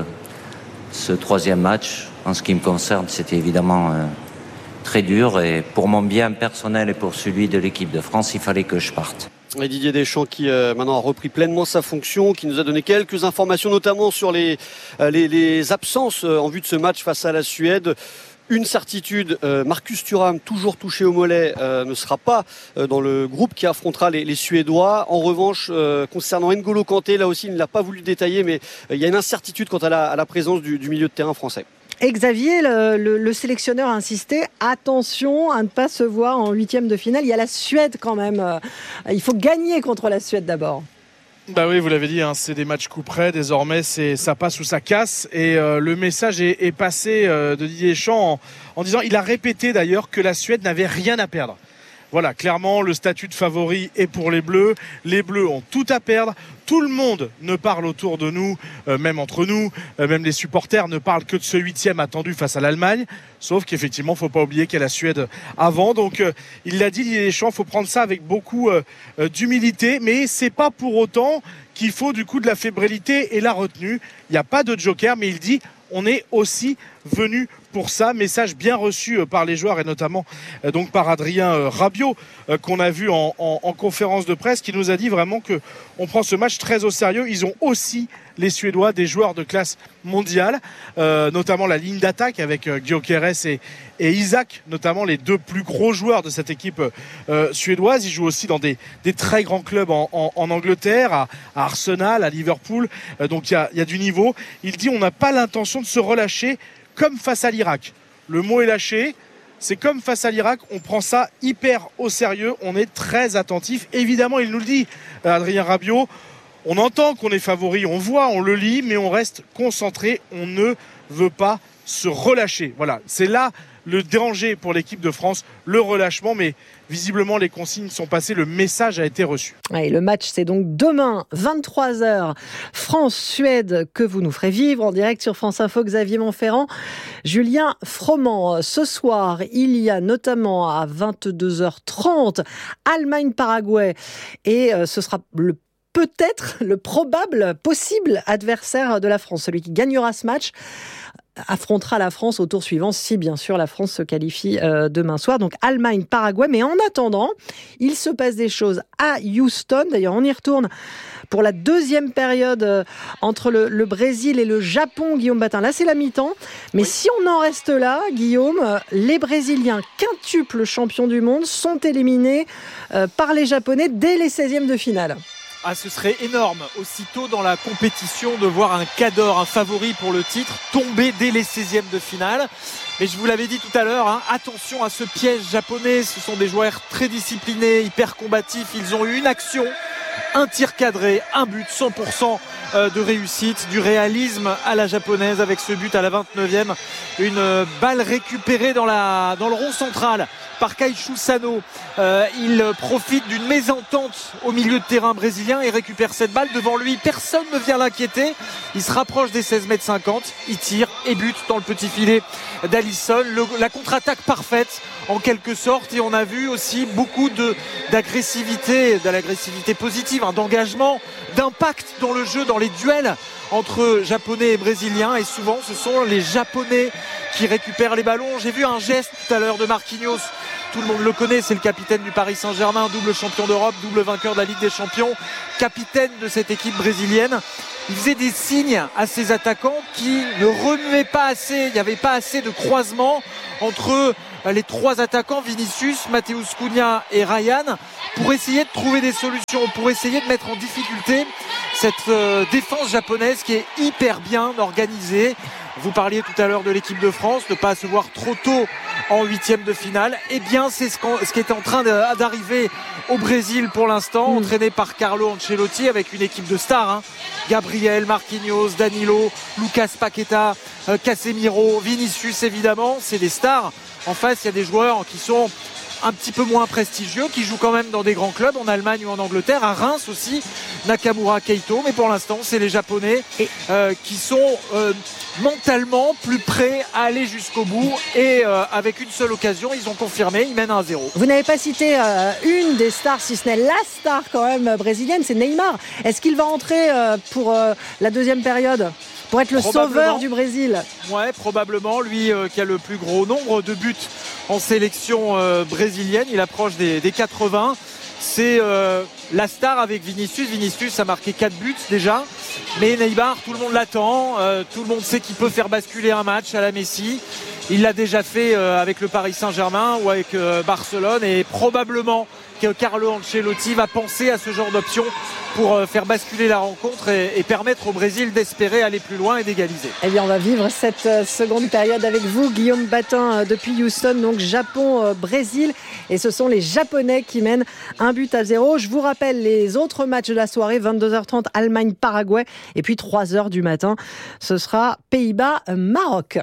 ce troisième match. En ce qui me concerne, c'était évidemment euh, très dur et pour mon bien personnel et pour celui de l'équipe de France, il fallait que je parte. Et Didier Deschamps qui euh, maintenant a repris pleinement sa fonction, qui nous a donné quelques informations, notamment sur les, euh, les, les absences euh, en vue de ce match face à la Suède. Une certitude, euh, Marcus Thuram, toujours touché au mollet, euh, ne sera pas euh, dans le groupe qui affrontera les, les Suédois. En revanche, euh, concernant N'Golo Kanté, là aussi, il ne l'a pas voulu détailler, mais euh, il y a une incertitude quant à la, à la présence du, du milieu de terrain français. Et Xavier, le, le, le sélectionneur a insisté, attention à ne pas se voir en huitième de finale. Il y a la Suède quand même. Il faut gagner contre la Suède d'abord. Bah oui, vous l'avez dit, hein, c'est des matchs coup près. Désormais, c'est ça passe ou ça casse. Et euh, le message est, est passé euh, de Didier Deschamps en, en disant, il a répété d'ailleurs que la Suède n'avait rien à perdre. Voilà, clairement, le statut de favori est pour les Bleus. Les Bleus ont tout à perdre. Tout le monde ne parle autour de nous, euh, même entre nous, euh, même les supporters ne parlent que de ce huitième attendu face à l'Allemagne. Sauf qu'effectivement, il ne faut pas oublier qu'il y a la Suède avant. Donc, euh, il l'a dit, Didier Deschamps, il faut prendre ça avec beaucoup euh, d'humilité. Mais ce n'est pas pour autant qu'il faut du coup de la fébrilité et la retenue. Il n'y a pas de joker, mais il dit on est aussi venu pour ça. Message bien reçu par les joueurs et notamment euh, donc par Adrien euh, Rabiot euh, qu'on a vu en, en, en conférence de presse, qui nous a dit vraiment que on prend ce match très au sérieux. Ils ont aussi, les Suédois, des joueurs de classe mondiale, euh, notamment la ligne d'attaque avec euh, Gyökeres et, et Isaac, notamment les deux plus gros joueurs de cette équipe euh, suédoise. Ils jouent aussi dans des, des très grands clubs en, en, en Angleterre, à, à Arsenal, à Liverpool. Euh, donc il y a, y a du niveau. Il dit on n'a pas l'intention de se relâcher comme face à l'Irak. Le mot est lâché. C'est comme face à l'Irak, on prend ça hyper au sérieux, on est très attentif. Évidemment, il nous le dit, Adrien Rabiot, on entend qu'on est favori, on voit, on le lit, mais on reste concentré, on ne veut pas se relâcher. Voilà, c'est là le danger pour l'équipe de France, le relâchement, mais visiblement les consignes sont passées, le message a été reçu. Et le match, c'est donc demain, vingt-trois heures, France-Suède, que vous nous ferez vivre en direct sur France Info. Xavier Monferrand, Julien Froment. Ce soir, il y a notamment à vingt-deux heures trente Allemagne-Paraguay, et ce sera le peut-être le probable, possible adversaire de la France. Celui qui gagnera ce match affrontera la France au tour suivant, si bien sûr la France se qualifie euh, demain soir. Donc Allemagne-Paraguay. Mais en attendant, il se passe des choses à Houston. D'ailleurs, on y retourne pour la deuxième période euh, entre le, le Brésil et le Japon, Guillaume Batin. Là, c'est la mi-temps. Mais oui, si on en reste là, Guillaume, euh, les Brésiliens, quintuples champions du monde, sont éliminés euh, par les Japonais dès les seizièmes de finale. Ah, ce serait énorme, aussitôt dans la compétition, de voir un Cador, un favori pour le titre, tomber dès les seizièmes de finale. Mais je vous l'avais dit tout à l'heure, hein, attention à ce piège japonais. Ce sont des joueurs très disciplinés, hyper combatifs. Ils ont eu une action, un tir cadré, un but, cent pour cent de réussite, du réalisme à la japonaise avec ce but à la vingt-neuvième. Une balle récupérée dans, la, dans le rond central par Kaishu Sano. Euh, il profite d'une mésentente au milieu de terrain brésilien et récupère cette balle. Devant lui, personne ne vient l'inquiéter. Il se rapproche des seize mètres cinquante. Il tire et bute dans le petit filet d'Alisson. Le, la contre-attaque parfaite en quelque sorte. Et on a vu aussi beaucoup de, d'agressivité, de l'agressivité positive, hein, d'engagement, d'impact dans le jeu, dans les duels entre Japonais et Brésiliens. Et souvent, ce sont les Japonais qui récupèrent les ballons. J'ai vu un geste tout à l'heure de Marquinhos. Tout le monde le connaît, c'est le capitaine du Paris Saint-Germain, double champion d'Europe, double vainqueur de la Ligue des Champions, capitaine de cette équipe brésilienne. Il faisait des signes à ses attaquants qui ne remuaient pas assez. Il n'y avait pas assez de croisement entre les trois attaquants, Vinicius, Matheus Cunha et Ryan, pour essayer de trouver des solutions, pour essayer de mettre en difficulté cette euh, défense japonaise qui est hyper bien organisée. Vous parliez tout à l'heure de l'équipe de France, ne pas se voir trop tôt en huitième de finale. Eh bien, c'est ce, ce qui est en train de, d'arriver au Brésil pour l'instant, mmh. entraîné par Carlo Ancelotti avec une équipe de stars. Hein. Gabriel, Marquinhos, Danilo, Lucas Paqueta, euh, Casemiro, Vinicius évidemment, c'est des stars. En face, il y a des joueurs qui sont un petit peu moins prestigieux, qui jouent quand même dans des grands clubs en Allemagne ou en Angleterre, à Reims aussi, Nakamura, Keito, mais pour l'instant c'est les Japonais euh, qui sont euh, mentalement plus prêts à aller jusqu'au bout et euh, avec une seule occasion ils ont confirmé, ils mènent un zéro. Vous n'avez pas cité euh, une des stars, si ce n'est la star quand même brésilienne, c'est Neymar. Est-ce qu'il va entrer euh, pour euh, la deuxième période ? Pour être le sauveur du Brésil. Ouais, probablement. Lui euh, qui a le plus gros nombre de buts en sélection euh, brésilienne. Il approche des, des quatre-vingts. C'est euh, la star avec Vinicius. Vinicius a marqué quatre buts déjà. Mais Neymar, tout le monde l'attend. Euh, tout le monde sait qu'il peut faire basculer un match à la Messi. Il l'a déjà fait euh, avec le Paris Saint-Germain ou avec euh, Barcelone. Et probablement que Carlo Ancelotti va penser à ce genre d'option pour euh, faire basculer la rencontre et, et permettre au Brésil d'espérer aller plus loin et d'égaliser. Eh bien, on va vivre cette euh, seconde période avec vous, Guillaume Batin, euh, depuis Houston, donc Japon-Brésil. Euh, et ce sont les Japonais qui mènent un but à zéro. Je vous rappelle les autres matchs de la soirée, vingt-deux heures trente, Allemagne-Paraguay. Et puis trois heures du matin, ce sera Pays-Bas-Maroc.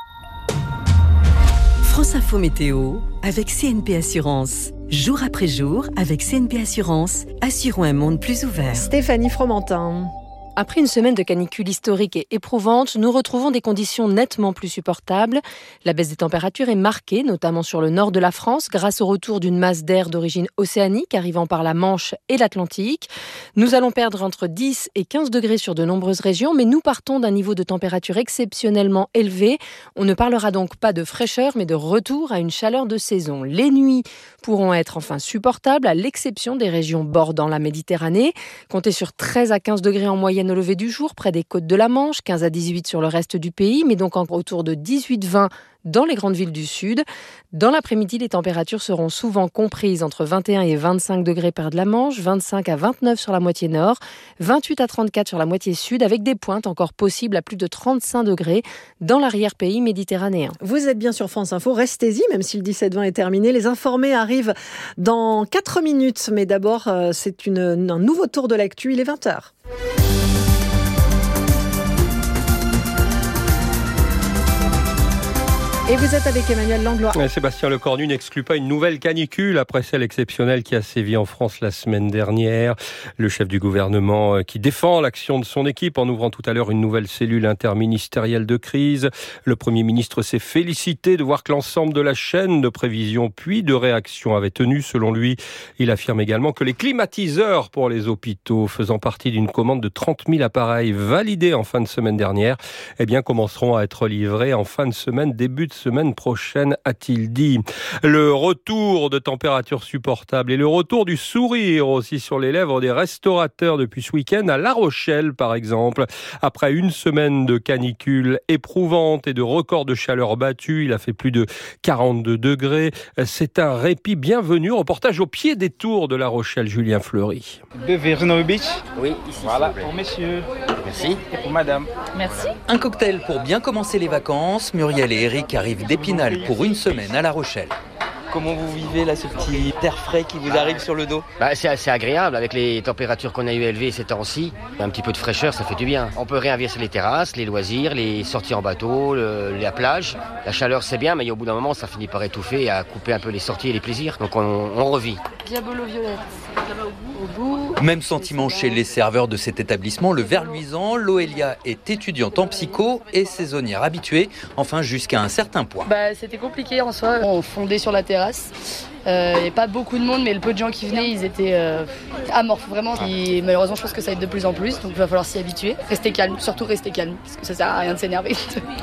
France Info Météo avec C N P Assurance. Jour après jour, avec C N P Assurance, assurons un monde plus ouvert. Stéphanie Fromentin. Après une semaine de canicule historique et éprouvante, nous retrouvons des conditions nettement plus supportables. La baisse des températures est marquée, notamment sur le nord de la France, grâce au retour d'une masse d'air d'origine océanique arrivant par la Manche et l'Atlantique. Nous allons perdre entre dix et quinze degrés sur de nombreuses régions, mais nous partons d'un niveau de température exceptionnellement élevé. On ne parlera donc pas de fraîcheur, mais de retour à une chaleur de saison. Les nuits pourront être enfin supportables, à l'exception des régions bordant la Méditerranée. Comptez sur treize à quinze degrés en moyenne au lever du jour, près des côtes de la Manche, quinze à dix-huit sur le reste du pays, mais donc autour de dix-huit vingt dans les grandes villes du sud. Dans l'après-midi, les températures seront souvent comprises entre vingt et un et vingt-cinq degrés près de la Manche, vingt-cinq à vingt-neuf sur la moitié nord, vingt-huit à trente-quatre sur la moitié sud, avec des pointes encore possibles à plus de trente-cinq degrés dans l'arrière-pays méditerranéen. Vous êtes bien sur France Info, restez-y, même si le dix-sept vingt est terminé. Les informés arrivent dans quatre minutes, mais d'abord, c'est une, un nouveau tour de l'actu, il est vingt heures. Et vous êtes avec Emmanuel Langlois. Sébastien Lecornu n'exclut pas une nouvelle canicule après celle exceptionnelle qui a sévi en France la semaine dernière. Le chef du gouvernement qui défend l'action de son équipe en ouvrant tout à l'heure une nouvelle cellule interministérielle de crise. Le Premier ministre s'est félicité de voir que l'ensemble de la chaîne de prévision puis de réaction avait tenu. Selon lui, il affirme également que les climatiseurs pour les hôpitaux faisant partie d'une commande de trente mille appareils validés en fin de semaine dernière, eh bien, commenceront à être livrés en fin de semaine, début de semaine prochaine, a-t-il dit. Le retour de températures supportables et le retour du sourire aussi sur les lèvres des restaurateurs depuis ce week-end à La Rochelle, par exemple. Après une semaine de canicule éprouvante et de records de chaleur battus, il a fait plus de quarante-deux degrés. C'est un répit bienvenu. Reportage au pied des tours de La Rochelle, Julien Fleury. De Verno Beach. Oui, ici. Voilà, pour messieurs. Merci. Et pour madame. Merci. Un cocktail pour bien commencer les vacances. Muriel et Eric arrivent d'Épinal pour une semaine à La Rochelle. Comment vous vivez là, ce petit air frais qui vous arrive sur le dos? Bah, c'est assez agréable avec les températures qu'on a eu élevées ces temps-ci. Un petit peu de fraîcheur, ça fait du bien. On peut réinvestir sur les terrasses, les loisirs, les sorties en bateau, le, la plage. La chaleur, c'est bien, mais au bout d'un moment, ça finit par étouffer et à couper un peu les sorties et les plaisirs. Donc on, on revit. Diabolo violette, au bout. Même sentiment chez les serveurs de cet établissement, le Ver Luisant. Loelia est étudiante en psycho et saisonnière habituée, enfin jusqu'à un certain point. Bah, c'était compliqué en soi, on fondait sur la terrasse. Il euh, n'y avait pas beaucoup de monde, mais le peu de gens qui venaient, ils étaient euh, amorphes vraiment. Et malheureusement, je pense que ça va être de plus en plus, donc il va falloir s'y habituer. Rester calme, surtout rester calme, parce que ça sert à rien de s'énerver.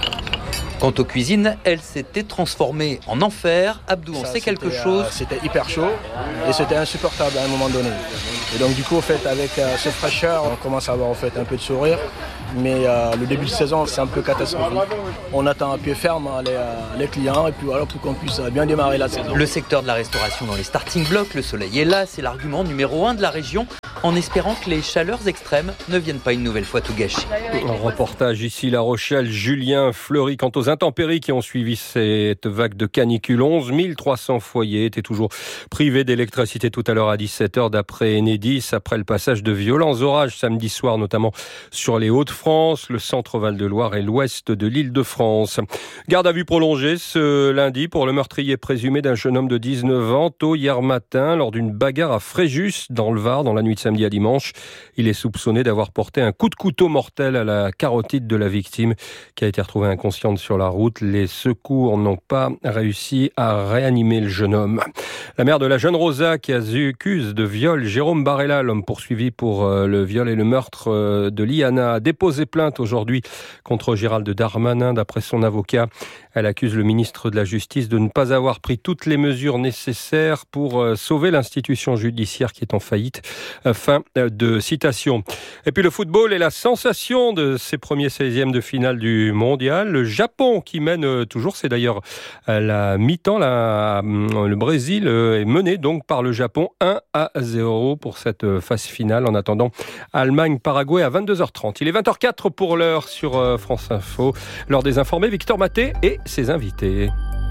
Quant aux cuisines, elles s'étaient transformées en enfer. Abdou en sait quelque chose. Euh, c'était hyper chaud et c'était insupportable à un moment donné. Et donc du coup, en fait, avec euh, cette fraîcheur, on commence à avoir en fait un peu de sourire. Mais euh, le début de saison, c'est un peu catastrophique. On attend à pied ferme hein, les, euh, les clients et puis voilà pour qu'on puisse bien démarrer la saison. Le secteur de la restauration dans les starting blocks, le soleil est là, c'est l'argument numéro un de la région, en espérant que les chaleurs extrêmes ne viennent pas une nouvelle fois tout gâcher. Un reportage ici, La Rochelle, Julien Fleury. Quant aux intempéries qui ont suivi cette vague de canicule, onze mille trois cents foyers étaient toujours privés d'électricité tout à l'heure à dix-sept heures d'après Enedis, après le passage de violents orages samedi soir, notamment sur les Hauts-de-France, le centre Val-de-Loire et l'ouest de l'Île-de-France. Garde à vue prolongée ce lundi pour le meurtrier présumé d'un jeune homme de dix-neuf ans, tôt hier matin, lors d'une bagarre à Fréjus, dans le Var, dans la nuit de samedi à dimanche. Il est soupçonné d'avoir porté un coup de couteau mortel à la carotide de la victime, qui a été retrouvée inconsciente sur la route. Les secours n'ont pas réussi à réanimer le jeune homme. La mère de la jeune Rosa, qui accuse de viol Jérôme Barella, l'homme poursuivi pour le viol et le meurtre de Liana, a déposé plainte aujourd'hui contre Gérald Darmanin. D'après son avocat, elle accuse le ministre de la Justice de ne pas avoir pris toutes les mesures nécessaires pour sauver l'institution judiciaire qui est en faillite. Fin de citation. Et puis le football est la sensation de ces premiers seizièmes de finale du mondial. Le Japon qui mène toujours, c'est d'ailleurs la mi-temps. La, le Brésil est mené donc par le Japon un à zéro pour cette phase finale. En attendant, Allemagne-Paraguay à vingt-deux heures trente. Il est vingt heures quatre pour l'heure sur France Info. L'heure des informés, Victor Maté et ses invités.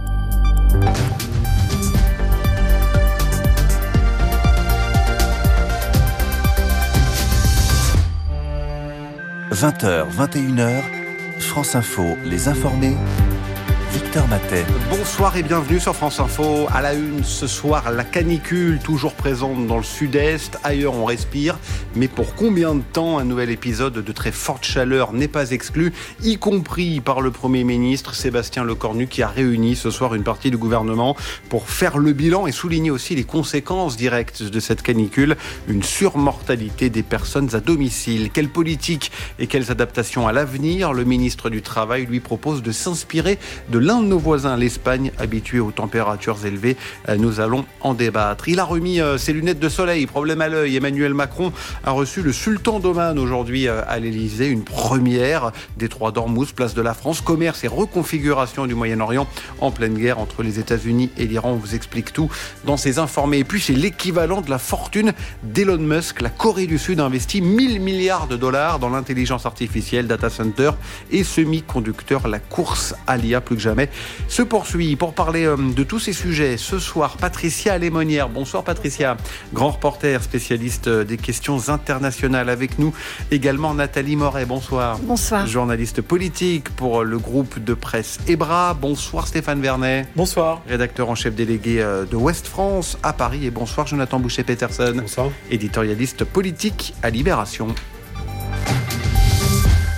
vingt heures, vingt et une heures, France Info, les informés, Victor Matet. Bonsoir et bienvenue sur France Info. À la une ce soir, la canicule toujours présente dans le sud-est. Ailleurs, on respire. Mais pour combien de temps un nouvel épisode de très forte chaleur n'est pas exclu, y compris par le Premier ministre Sébastien Lecornu, qui a réuni ce soir une partie du gouvernement pour faire le bilan et souligner aussi les conséquences directes de cette canicule. Une surmortalité des personnes à domicile. Quelle politique et quelles adaptations à l'avenir? Le ministre du Travail lui propose de s'inspirer de l'un de nos voisins, l'Espagne, habitué aux températures élevées. Nous allons en débattre. Il a remis ses lunettes de soleil, problème à l'œil. Emmanuel Macron a reçu le sultan d'Oman aujourd'hui à l'Elysée, une première. Détroit d'Ormuz, place de la France, commerce et reconfiguration du Moyen-Orient en pleine guerre entre les États-Unis et l'Iran. On vous explique tout dans ces informés. Et puis c'est l'équivalent de la fortune d'Elon Musk. La Corée du Sud a investi mille milliards de dollars dans l'intelligence artificielle, data center et semi-conducteurs. La course à l'I A plus que jamais se poursuit. Pour parler de tous ces sujets, ce soir, Patricia Lémonière. Bonsoir Patricia, grand reporter spécialiste des questions internationales. Avec nous également Nathalie Moret. Bonsoir. Bonsoir. Journaliste politique pour le groupe de presse EBRA. Bonsoir Stéphane Vernet. Bonsoir. Rédacteur en chef délégué de Ouest France à Paris. Et bonsoir Jonathan Boucher-Peterson. Bonsoir. Éditorialiste politique à Libération.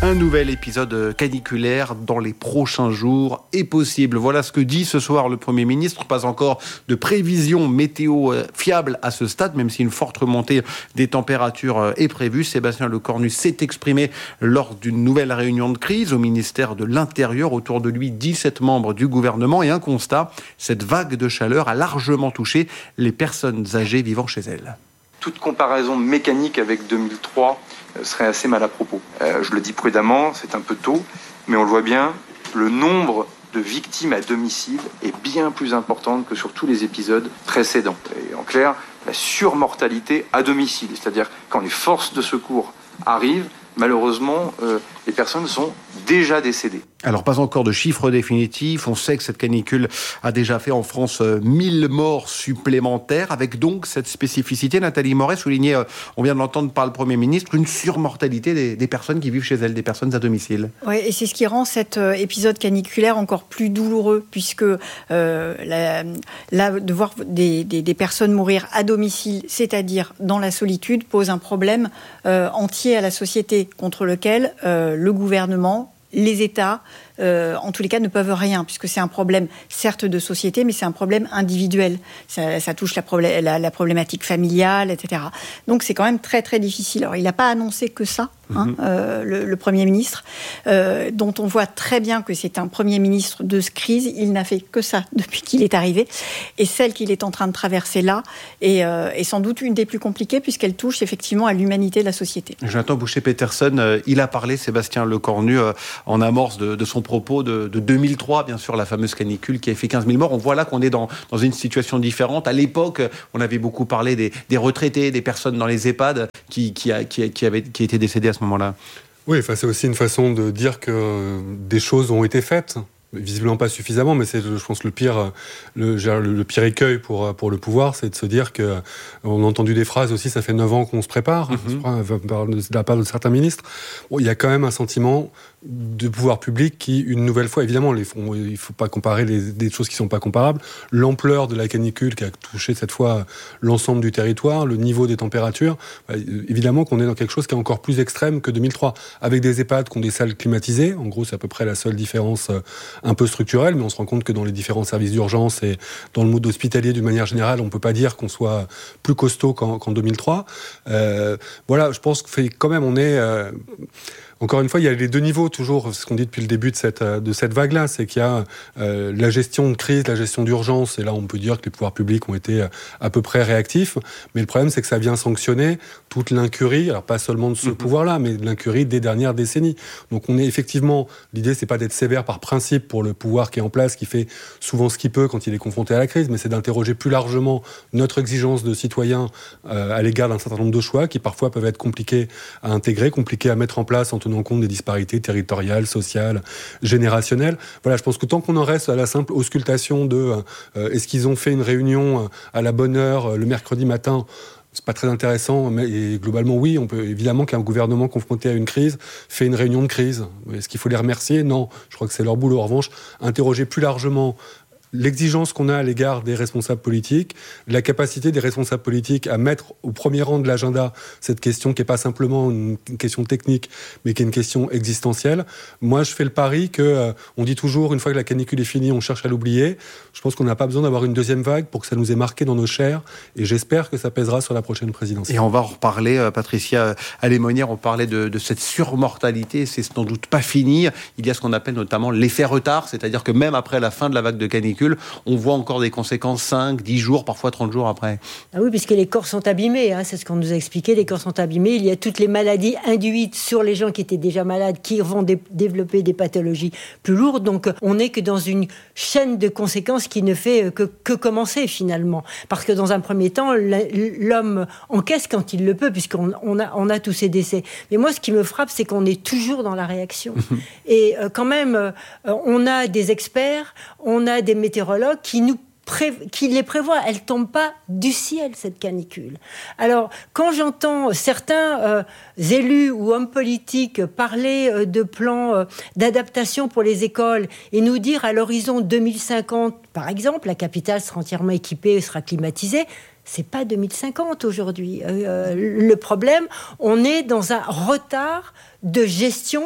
Un nouvel épisode caniculaire dans les prochains jours est possible. Voilà ce que dit ce soir le Premier ministre. Pas encore de prévision météo fiable à ce stade, même si une forte remontée des températures est prévue. Sébastien Lecornu s'est exprimé lors d'une nouvelle réunion de crise au ministère de l'Intérieur. Autour de lui, dix-sept membres du gouvernement et un constat. Cette vague de chaleur a largement touché les personnes âgées vivant chez elles. Toute comparaison mécanique avec deux mille trois serait assez mal à propos. Euh, je le dis prudemment, c'est un peu tôt, mais on le voit bien, le nombre de victimes à domicile est bien plus important que sur tous les épisodes précédents. Et en clair, la surmortalité à domicile, c'est-à-dire quand les forces de secours arrivent, malheureusement, euh, les personnes sont déjà décédées. Alors, pas encore de chiffres définitifs. On sait que cette canicule a déjà fait en France mille morts supplémentaires, avec donc cette spécificité. Nathalie Moret soulignait, on vient de l'entendre par le Premier ministre, une surmortalité des, des personnes qui vivent chez elles, des personnes à domicile. Oui, et c'est ce qui rend cet épisode caniculaire encore plus douloureux, puisque euh, la, là, de voir des, des, des personnes mourir à domicile, c'est-à-dire dans la solitude, pose un problème euh, entier à la société, contre lequel euh, le gouvernement, les États, euh, en tous les cas, ne peuvent rien, puisque c'est un problème, certes, de société, mais c'est un problème individuel. Ça, ça touche la, problé- la, la problématique familiale, et cetera. Donc, c'est quand même très, très difficile. Alors, il n'a pas annoncé que ça, hein, mm-hmm. euh, le, le Premier ministre, euh, dont on voit très bien que c'est un Premier ministre de crise. Il n'a fait que ça depuis qu'il est arrivé. Et celle qu'il est en train de traverser là est, euh, est sans doute une des plus compliquées, puisqu'elle touche effectivement à l'humanité de la société. Jonathan Boucher-Peterson, euh, il a parlé, Sébastien Lecornu, euh, en amorce de, de son propos de, de deux mille trois, bien sûr, la fameuse canicule qui a fait quinze mille morts. On voit là qu'on est dans, dans une situation différente. À l'époque, on avait beaucoup parlé des, des retraités, des personnes dans les EHPAD qui, qui, a, qui, qui, avaient, qui étaient décédées à ce moment-là. Oui, enfin, c'est aussi une façon de dire que des choses ont été faites. Visiblement pas suffisamment, mais c'est, je pense, le pire, le, le pire écueil pour, pour le pouvoir, c'est de se dire que, on a entendu des phrases aussi, ça fait neuf ans qu'on se prépare, mm-hmm. de la part de certains ministres. Bon, il y a quand même un sentiment de pouvoir public qui, une nouvelle fois, évidemment, les, on, il ne faut pas comparer les, des choses qui ne sont pas comparables. L'ampleur de la canicule qui a touché cette fois l'ensemble du territoire, le niveau des températures, bah, évidemment qu'on est dans quelque chose qui est encore plus extrême que deux mille trois, avec des EHPAD qui ont des salles climatisées. En gros, c'est à peu près la seule différence euh, un peu structurelle, mais on se rend compte que dans les différents services d'urgence et dans le mode hospitalier d'une manière générale, on ne peut pas dire qu'on soit plus costaud qu'en, qu'en deux mille trois. Euh, voilà, je pense que quand même on est... Euh, Encore une fois, il y a les deux niveaux, toujours, ce qu'on dit depuis le début de cette, de cette vague-là, c'est qu'il y a euh, la gestion de crise, la gestion d'urgence, et là on peut dire que les pouvoirs publics ont été à peu près réactifs, mais le problème c'est que ça vient sanctionner toute l'incurie, alors pas seulement de ce mmh. pouvoir-là, mais de l'incurie des dernières décennies. Donc on est effectivement, l'idée c'est pas d'être sévère par principe pour le pouvoir qui est en place, qui fait souvent ce qu'il peut quand il est confronté à la crise, mais c'est d'interroger plus largement notre exigence de citoyens euh, à l'égard d'un certain nombre de choix qui parfois peuvent être compliqués à intégrer, compliqués à mettre en place en tenant en compte des disparités territoriales, sociales, générationnelles. Voilà, je pense que tant qu'on en reste à la simple auscultation de euh, est-ce qu'ils ont fait une réunion à la bonne heure euh, le mercredi matin, c'est pas très intéressant, mais et globalement oui, on peut évidemment qu'un gouvernement confronté à une crise fait une réunion de crise. Est-ce qu'il faut les remercier ? Non, je crois que c'est leur boulot. En revanche, interroger plus largement l'exigence qu'on a à l'égard des responsables politiques, la capacité des responsables politiques à mettre au premier rang de l'agenda cette question qui n'est pas simplement une question technique, mais qui est une question existentielle. Moi, je fais le pari que, euh, on dit toujours, une fois que la canicule est finie, on cherche à l'oublier. Je pense qu'on n'a pas besoin d'avoir une deuxième vague pour que ça nous ait marqué dans nos chairs, et j'espère que ça pèsera sur la prochaine présidentielle. Et on va en reparler, euh, Patricia Alémonière, on parlait de, de cette surmortalité, c'est sans doute pas fini. Il y a ce qu'on appelle notamment l'effet retard, c'est-à-dire que même après la fin de la vague de canicule, on voit encore des conséquences cinq, dix jours, parfois trente jours après. Ah oui, puisque les corps sont abîmés, hein, c'est ce qu'on nous a expliqué, les corps sont abîmés. Il y a toutes les maladies induites sur les gens qui étaient déjà malades, qui vont dé- développer des pathologies plus lourdes. Donc on n'est que dans une chaîne de conséquences qui ne fait que, que commencer finalement. Parce que dans un premier temps, l'homme encaisse quand il le peut, puisqu'on on a, on a tous ces décès. Mais moi, ce qui me frappe, c'est qu'on est toujours dans la réaction. Et euh, quand même, euh, on a des experts, on a des météorologues qui nous Pré- qui les prévoit. Elle ne tombe pas du ciel, cette canicule. Alors, quand j'entends certains euh, élus ou hommes politiques parler euh, de plans euh, d'adaptation pour les écoles et nous dire à l'horizon deux mille cinquante, par exemple, la capitale sera entièrement équipée, sera climatisée, c'est pas deux mille cinquante aujourd'hui. Euh, le problème, on est dans un retard de gestion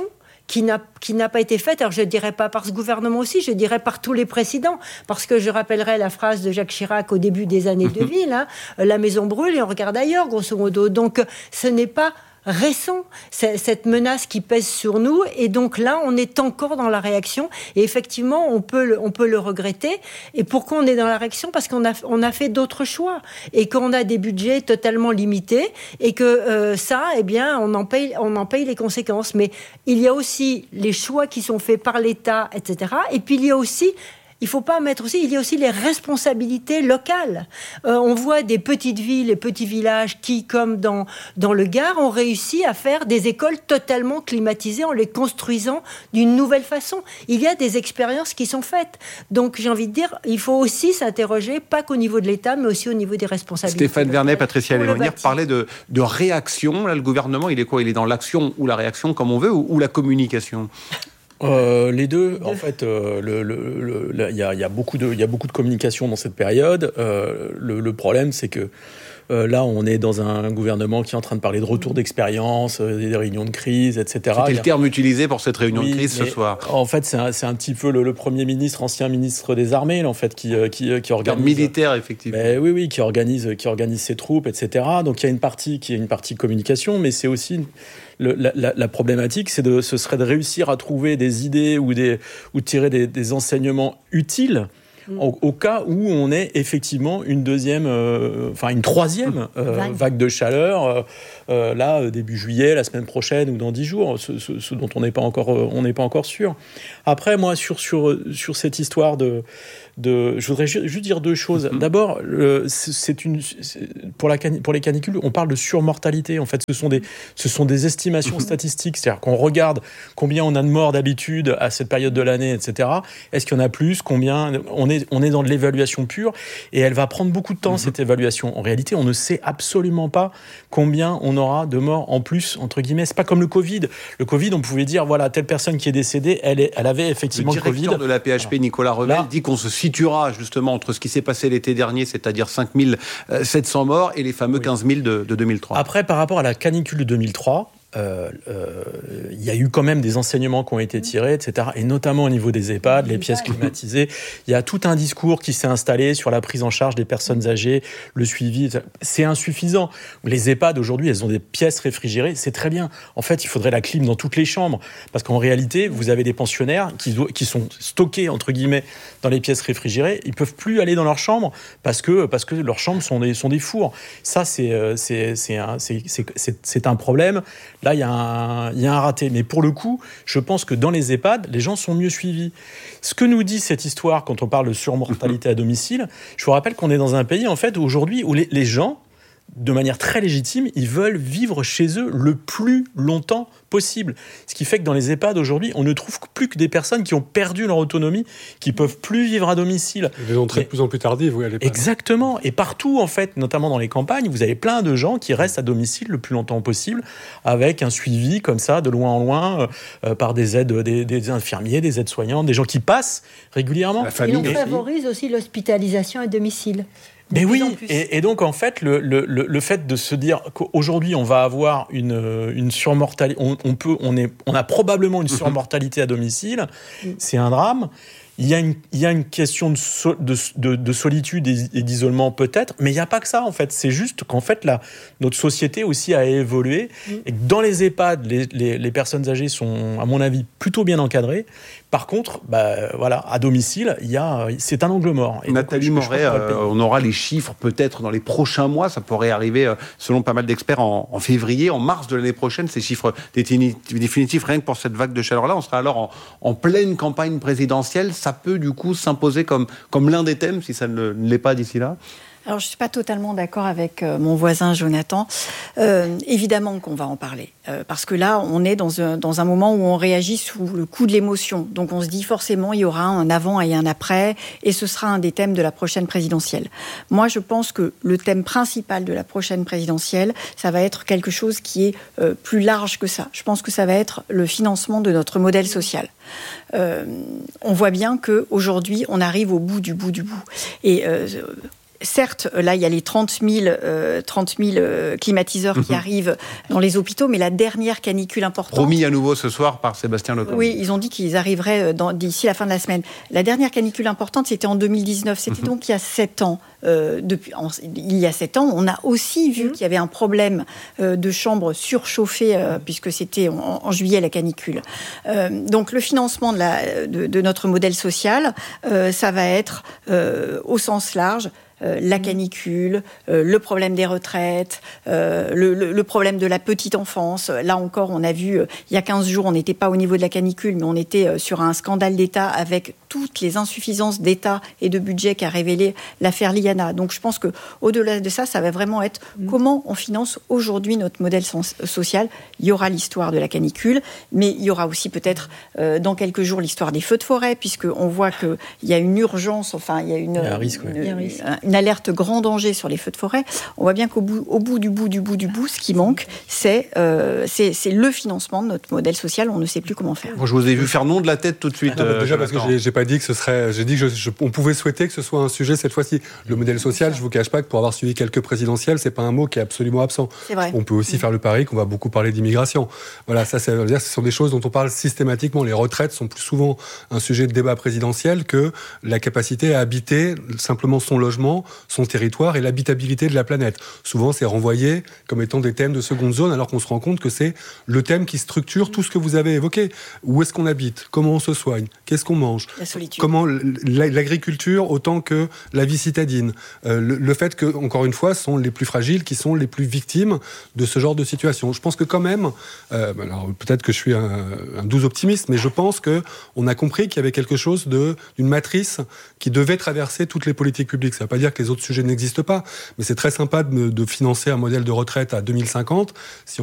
qui n'a, qui n'a pas été faite. Alors je ne dirais pas par ce gouvernement aussi, je dirais par tous les précédents. Parce que je rappellerai la phrase de Jacques Chirac au début des années deux mille, hein, la maison brûle et on regarde ailleurs, grosso modo. Donc ce n'est pas récent, cette menace qui pèse sur nous, et donc là on est encore dans la réaction, et effectivement on peut le, on peut le regretter. Et pourquoi on est dans la réaction? Parce qu'on a, on a fait d'autres choix, et qu'on a des budgets totalement limités, et que euh, ça, eh bien, on en paye, on en paye les conséquences. Mais il y a aussi les choix qui sont faits par l'État, et cetera. Et puis il y a aussi Il ne faut pas mettre aussi, il y a aussi les responsabilités locales. Euh, on voit des petites villes et petits villages qui, comme dans, dans le Gard, ont réussi à faire des écoles totalement climatisées en les construisant d'une nouvelle façon. Il y a des expériences qui sont faites. Donc, j'ai envie de dire, il faut aussi s'interroger, pas qu'au niveau de l'État, mais aussi au niveau des responsabilités. Stéphane Vernet, Patricia Lémonnière parlaient de, de réaction. Là, le gouvernement, il est quoi? Il est dans l'action ou la réaction, comme on veut, ou, ou la communication? Euh, les deux, en fait, euh, le, le, le, il y a, il y a beaucoup de, il y a beaucoup de communication dans cette période. Euh, le, le problème, c'est que euh, là, on est dans un gouvernement qui est en train de parler de retour d'expérience, euh, des réunions de crise, et cetera. C'était le terme utilisé pour cette réunion oui, de crise ce soir. En fait, c'est un, c'est un petit peu le, le Premier ministre, ancien ministre des Armées, là, en fait, qui, qui, qui organise... militaire, effectivement. Ben, oui, oui, qui organise, qui organise ses troupes, et cetera. Donc, il y a une partie qui est une partie communication, mais c'est aussi... Une, Le, la, la, la problématique, c'est de, ce serait de réussir à trouver des idées ou, des, ou de tirer des, des enseignements utiles mmh. au, au cas où on ait effectivement une deuxième, euh, enfin une troisième euh, vague. vague de chaleur, euh, euh, là, début juillet, la semaine prochaine ou dans dix jours, ce, ce, ce dont on n'est pas encore, on n'est pas encore sûr. Après, moi, sur, sur, sur cette histoire de... De, je voudrais juste dire deux choses. Mm-hmm. D'abord, le, c'est une, c'est, pour, la, pour les canicules, on parle de surmortalité. En fait, ce sont des, ce sont des estimations mm-hmm. statistiques. C'est-à-dire qu'on regarde combien on a de morts d'habitude à cette période de l'année, et cetera. Est-ce qu'il y en a plus? Combien? On est, on est dans de l'évaluation pure et elle va prendre beaucoup de temps, mm-hmm. cette évaluation. En réalité, on ne sait absolument pas combien on aura de morts en plus, entre guillemets. C'est pas comme le Covid. Le Covid, on pouvait dire, voilà, telle personne qui est décédée, elle, est, elle avait effectivement le, le Covid. Le directeur de la P H P, Nicolas Revel, Là, dit qu'on se situera justement entre ce qui s'est passé l'été dernier, c'est-à-dire cinq mille sept cents morts, et les fameux oui. quinze mille de, de deux mille trois. Après, par rapport à la canicule de deux mille trois, euh, euh, il y a eu quand même des enseignements qui ont été tirés, et cetera. Et notamment au niveau des EHPAD, les pièces climatisées. Il y a tout un discours qui s'est installé sur la prise en charge des personnes âgées, le suivi. C'est insuffisant. Les EHPAD, aujourd'hui, elles ont des pièces réfrigérées. C'est très bien. En fait, il faudrait la clim dans toutes les chambres. Parce qu'en réalité, vous avez des pensionnaires qui, qui sont stockés, entre guillemets, dans les pièces réfrigérées. Ils ne peuvent plus aller dans leur chambre parce que, parce que leurs chambres sont des, sont des fours. Ça, c'est, c'est, c'est, un, c'est, c'est, c'est, c'est un problème. Là, il y, y a un raté. Mais pour le coup, je pense que dans les EHPAD, les gens sont mieux suivis. Ce que nous dit cette histoire quand on parle de surmortalité à domicile, je vous rappelle qu'on est dans un pays, en fait, aujourd'hui, où les, les gens, de manière très légitime, ils veulent vivre chez eux le plus longtemps possible. Ce qui fait que dans les EHPAD aujourd'hui, on ne trouve plus que des personnes qui ont perdu leur autonomie, qui peuvent plus vivre à domicile. Des entrées de plus en plus tardives, oui, à l'EHPAD. Exactement. Et partout, en fait, notamment dans les campagnes, vous avez plein de gens qui restent à domicile le plus longtemps possible, avec un suivi comme ça, de loin en loin, euh, par des aides, des, des infirmiers, des aides-soignants, des gens qui passent régulièrement. La famille. Et on favorise aussi l'hospitalisation à domicile. Mais oui, et, et donc en fait, le, le, le fait de se dire qu'aujourd'hui on va avoir une, une surmortalité, on, on, peut, on, est, on a probablement une surmortalité à domicile, c'est un drame. Il y a une, il y a une question de, so, de, de, de solitude et, et d'isolement peut-être, mais il n'y a pas que ça en fait. C'est juste qu'en fait, la, notre société aussi a évolué et que dans les EHPAD, les, les, les personnes âgées sont, à mon avis, plutôt bien encadrées. Par contre, bah, voilà, à domicile, il y a, c'est un angle mort. Et Nathalie donc, Moret, euh, on aura les chiffres peut-être dans les prochains mois. Ça pourrait arriver, euh, selon pas mal d'experts, en, en février, en mars de l'année prochaine. Ces chiffres définitifs, rien que pour cette vague de chaleur-là. On sera alors en, en pleine campagne présidentielle. Ça peut du coup s'imposer comme, comme l'un des thèmes, si ça ne l'est pas d'ici là. Alors, je ne suis pas totalement d'accord avec euh, mon voisin Jonathan. Euh, évidemment qu'on va en parler. Euh, parce que là, on est dans un, dans un moment où on réagit sous le coup de l'émotion. Donc, on se dit forcément, il y aura un avant et un après. Et ce sera un des thèmes de la prochaine présidentielle. Moi, je pense que le thème principal de la prochaine présidentielle, ça va être quelque chose qui est euh, plus large que ça. Je pense que ça va être le financement de notre modèle social. Euh, on voit bien qu'aujourd'hui, on arrive au bout du bout du bout. Et... Euh, certes, là, il y a les trente mille, euh, trente mille euh, climatiseurs mmh. qui arrivent dans les hôpitaux, mais la dernière canicule importante... Promis à nouveau ce soir par Sébastien Lecornu. Oui, ils ont dit qu'ils arriveraient dans, d'ici la fin de la semaine. La dernière canicule importante, c'était en deux mille dix-neuf. C'était mmh. donc il y a sept ans. Euh, depuis, en, il y a sept ans, on a aussi vu mmh. qu'il y avait un problème euh, de chambres surchauffées, euh, puisque c'était en, en juillet la canicule. Euh, donc le financement de, la, de, de notre modèle social, euh, ça va être euh, au sens large. Euh, la canicule, euh, le problème des retraites, euh, le, le, le problème de la petite enfance. Là encore, on a vu, euh, il y a quinze jours, on n'était pas au niveau de la canicule, mais on était euh, sur un scandale d'État avec toutes les insuffisances d'État et de budget qu'a révélé l'affaire Liana. Donc je pense qu'au-delà de ça, ça va vraiment être mmh. comment on finance aujourd'hui notre modèle social. Il y aura l'histoire de la canicule, mais il y aura aussi peut-être euh, dans quelques jours l'histoire des feux de forêt, puisqu'on voit qu'il y a une urgence, enfin il y a une... Il y a un risque, une, oui. une, une, une alerte grand danger sur les feux de forêt. On voit bien qu'au bout, au bout du bout du bout du bout, ce qui manque, c'est, euh, c'est, c'est le financement de notre modèle social. On ne sait plus comment faire. Moi, je vous ai vu faire non de la tête tout de suite. Ah non, euh, déjà parce que j'ai, j'ai pas dit que ce serait. J'ai dit que je, je, on pouvait souhaiter que ce soit un sujet cette fois-ci. Le modèle social, je vous cache pas que pour avoir suivi quelques présidentielles, c'est pas un mot qui est absolument absent. C'est vrai. On peut aussi mmh. faire le pari qu'on va beaucoup parler d'immigration. Voilà, ça, ça veut dire que ce sont des choses dont on parle systématiquement. Les retraites sont plus souvent un sujet de débat présidentiel que la capacité à habiter simplement son logement, son territoire et l'habitabilité de la planète. Souvent, c'est renvoyé comme étant des thèmes de seconde zone, alors qu'on se rend compte que c'est le thème qui structure tout ce que vous avez évoqué. Où est-ce qu'on habite ? Comment on se soigne ? Qu'est-ce qu'on mange ? La solitude. Comment l'agriculture autant que la vie citadine. Euh, le, le fait que, encore une fois, ce sont les plus fragiles qui sont les plus victimes de ce genre de situation. Je pense que quand même, euh, alors peut-être que je suis un, un doux optimiste, mais je pense qu'on a compris qu'il y avait quelque chose de, d'une matrice qui devait traverser toutes les politiques publiques. Ça ne veut pas dire que les autres sujets n'existent pas, mais c'est très sympa de, de financer un modèle de retraite à deux mille cinquante. Si on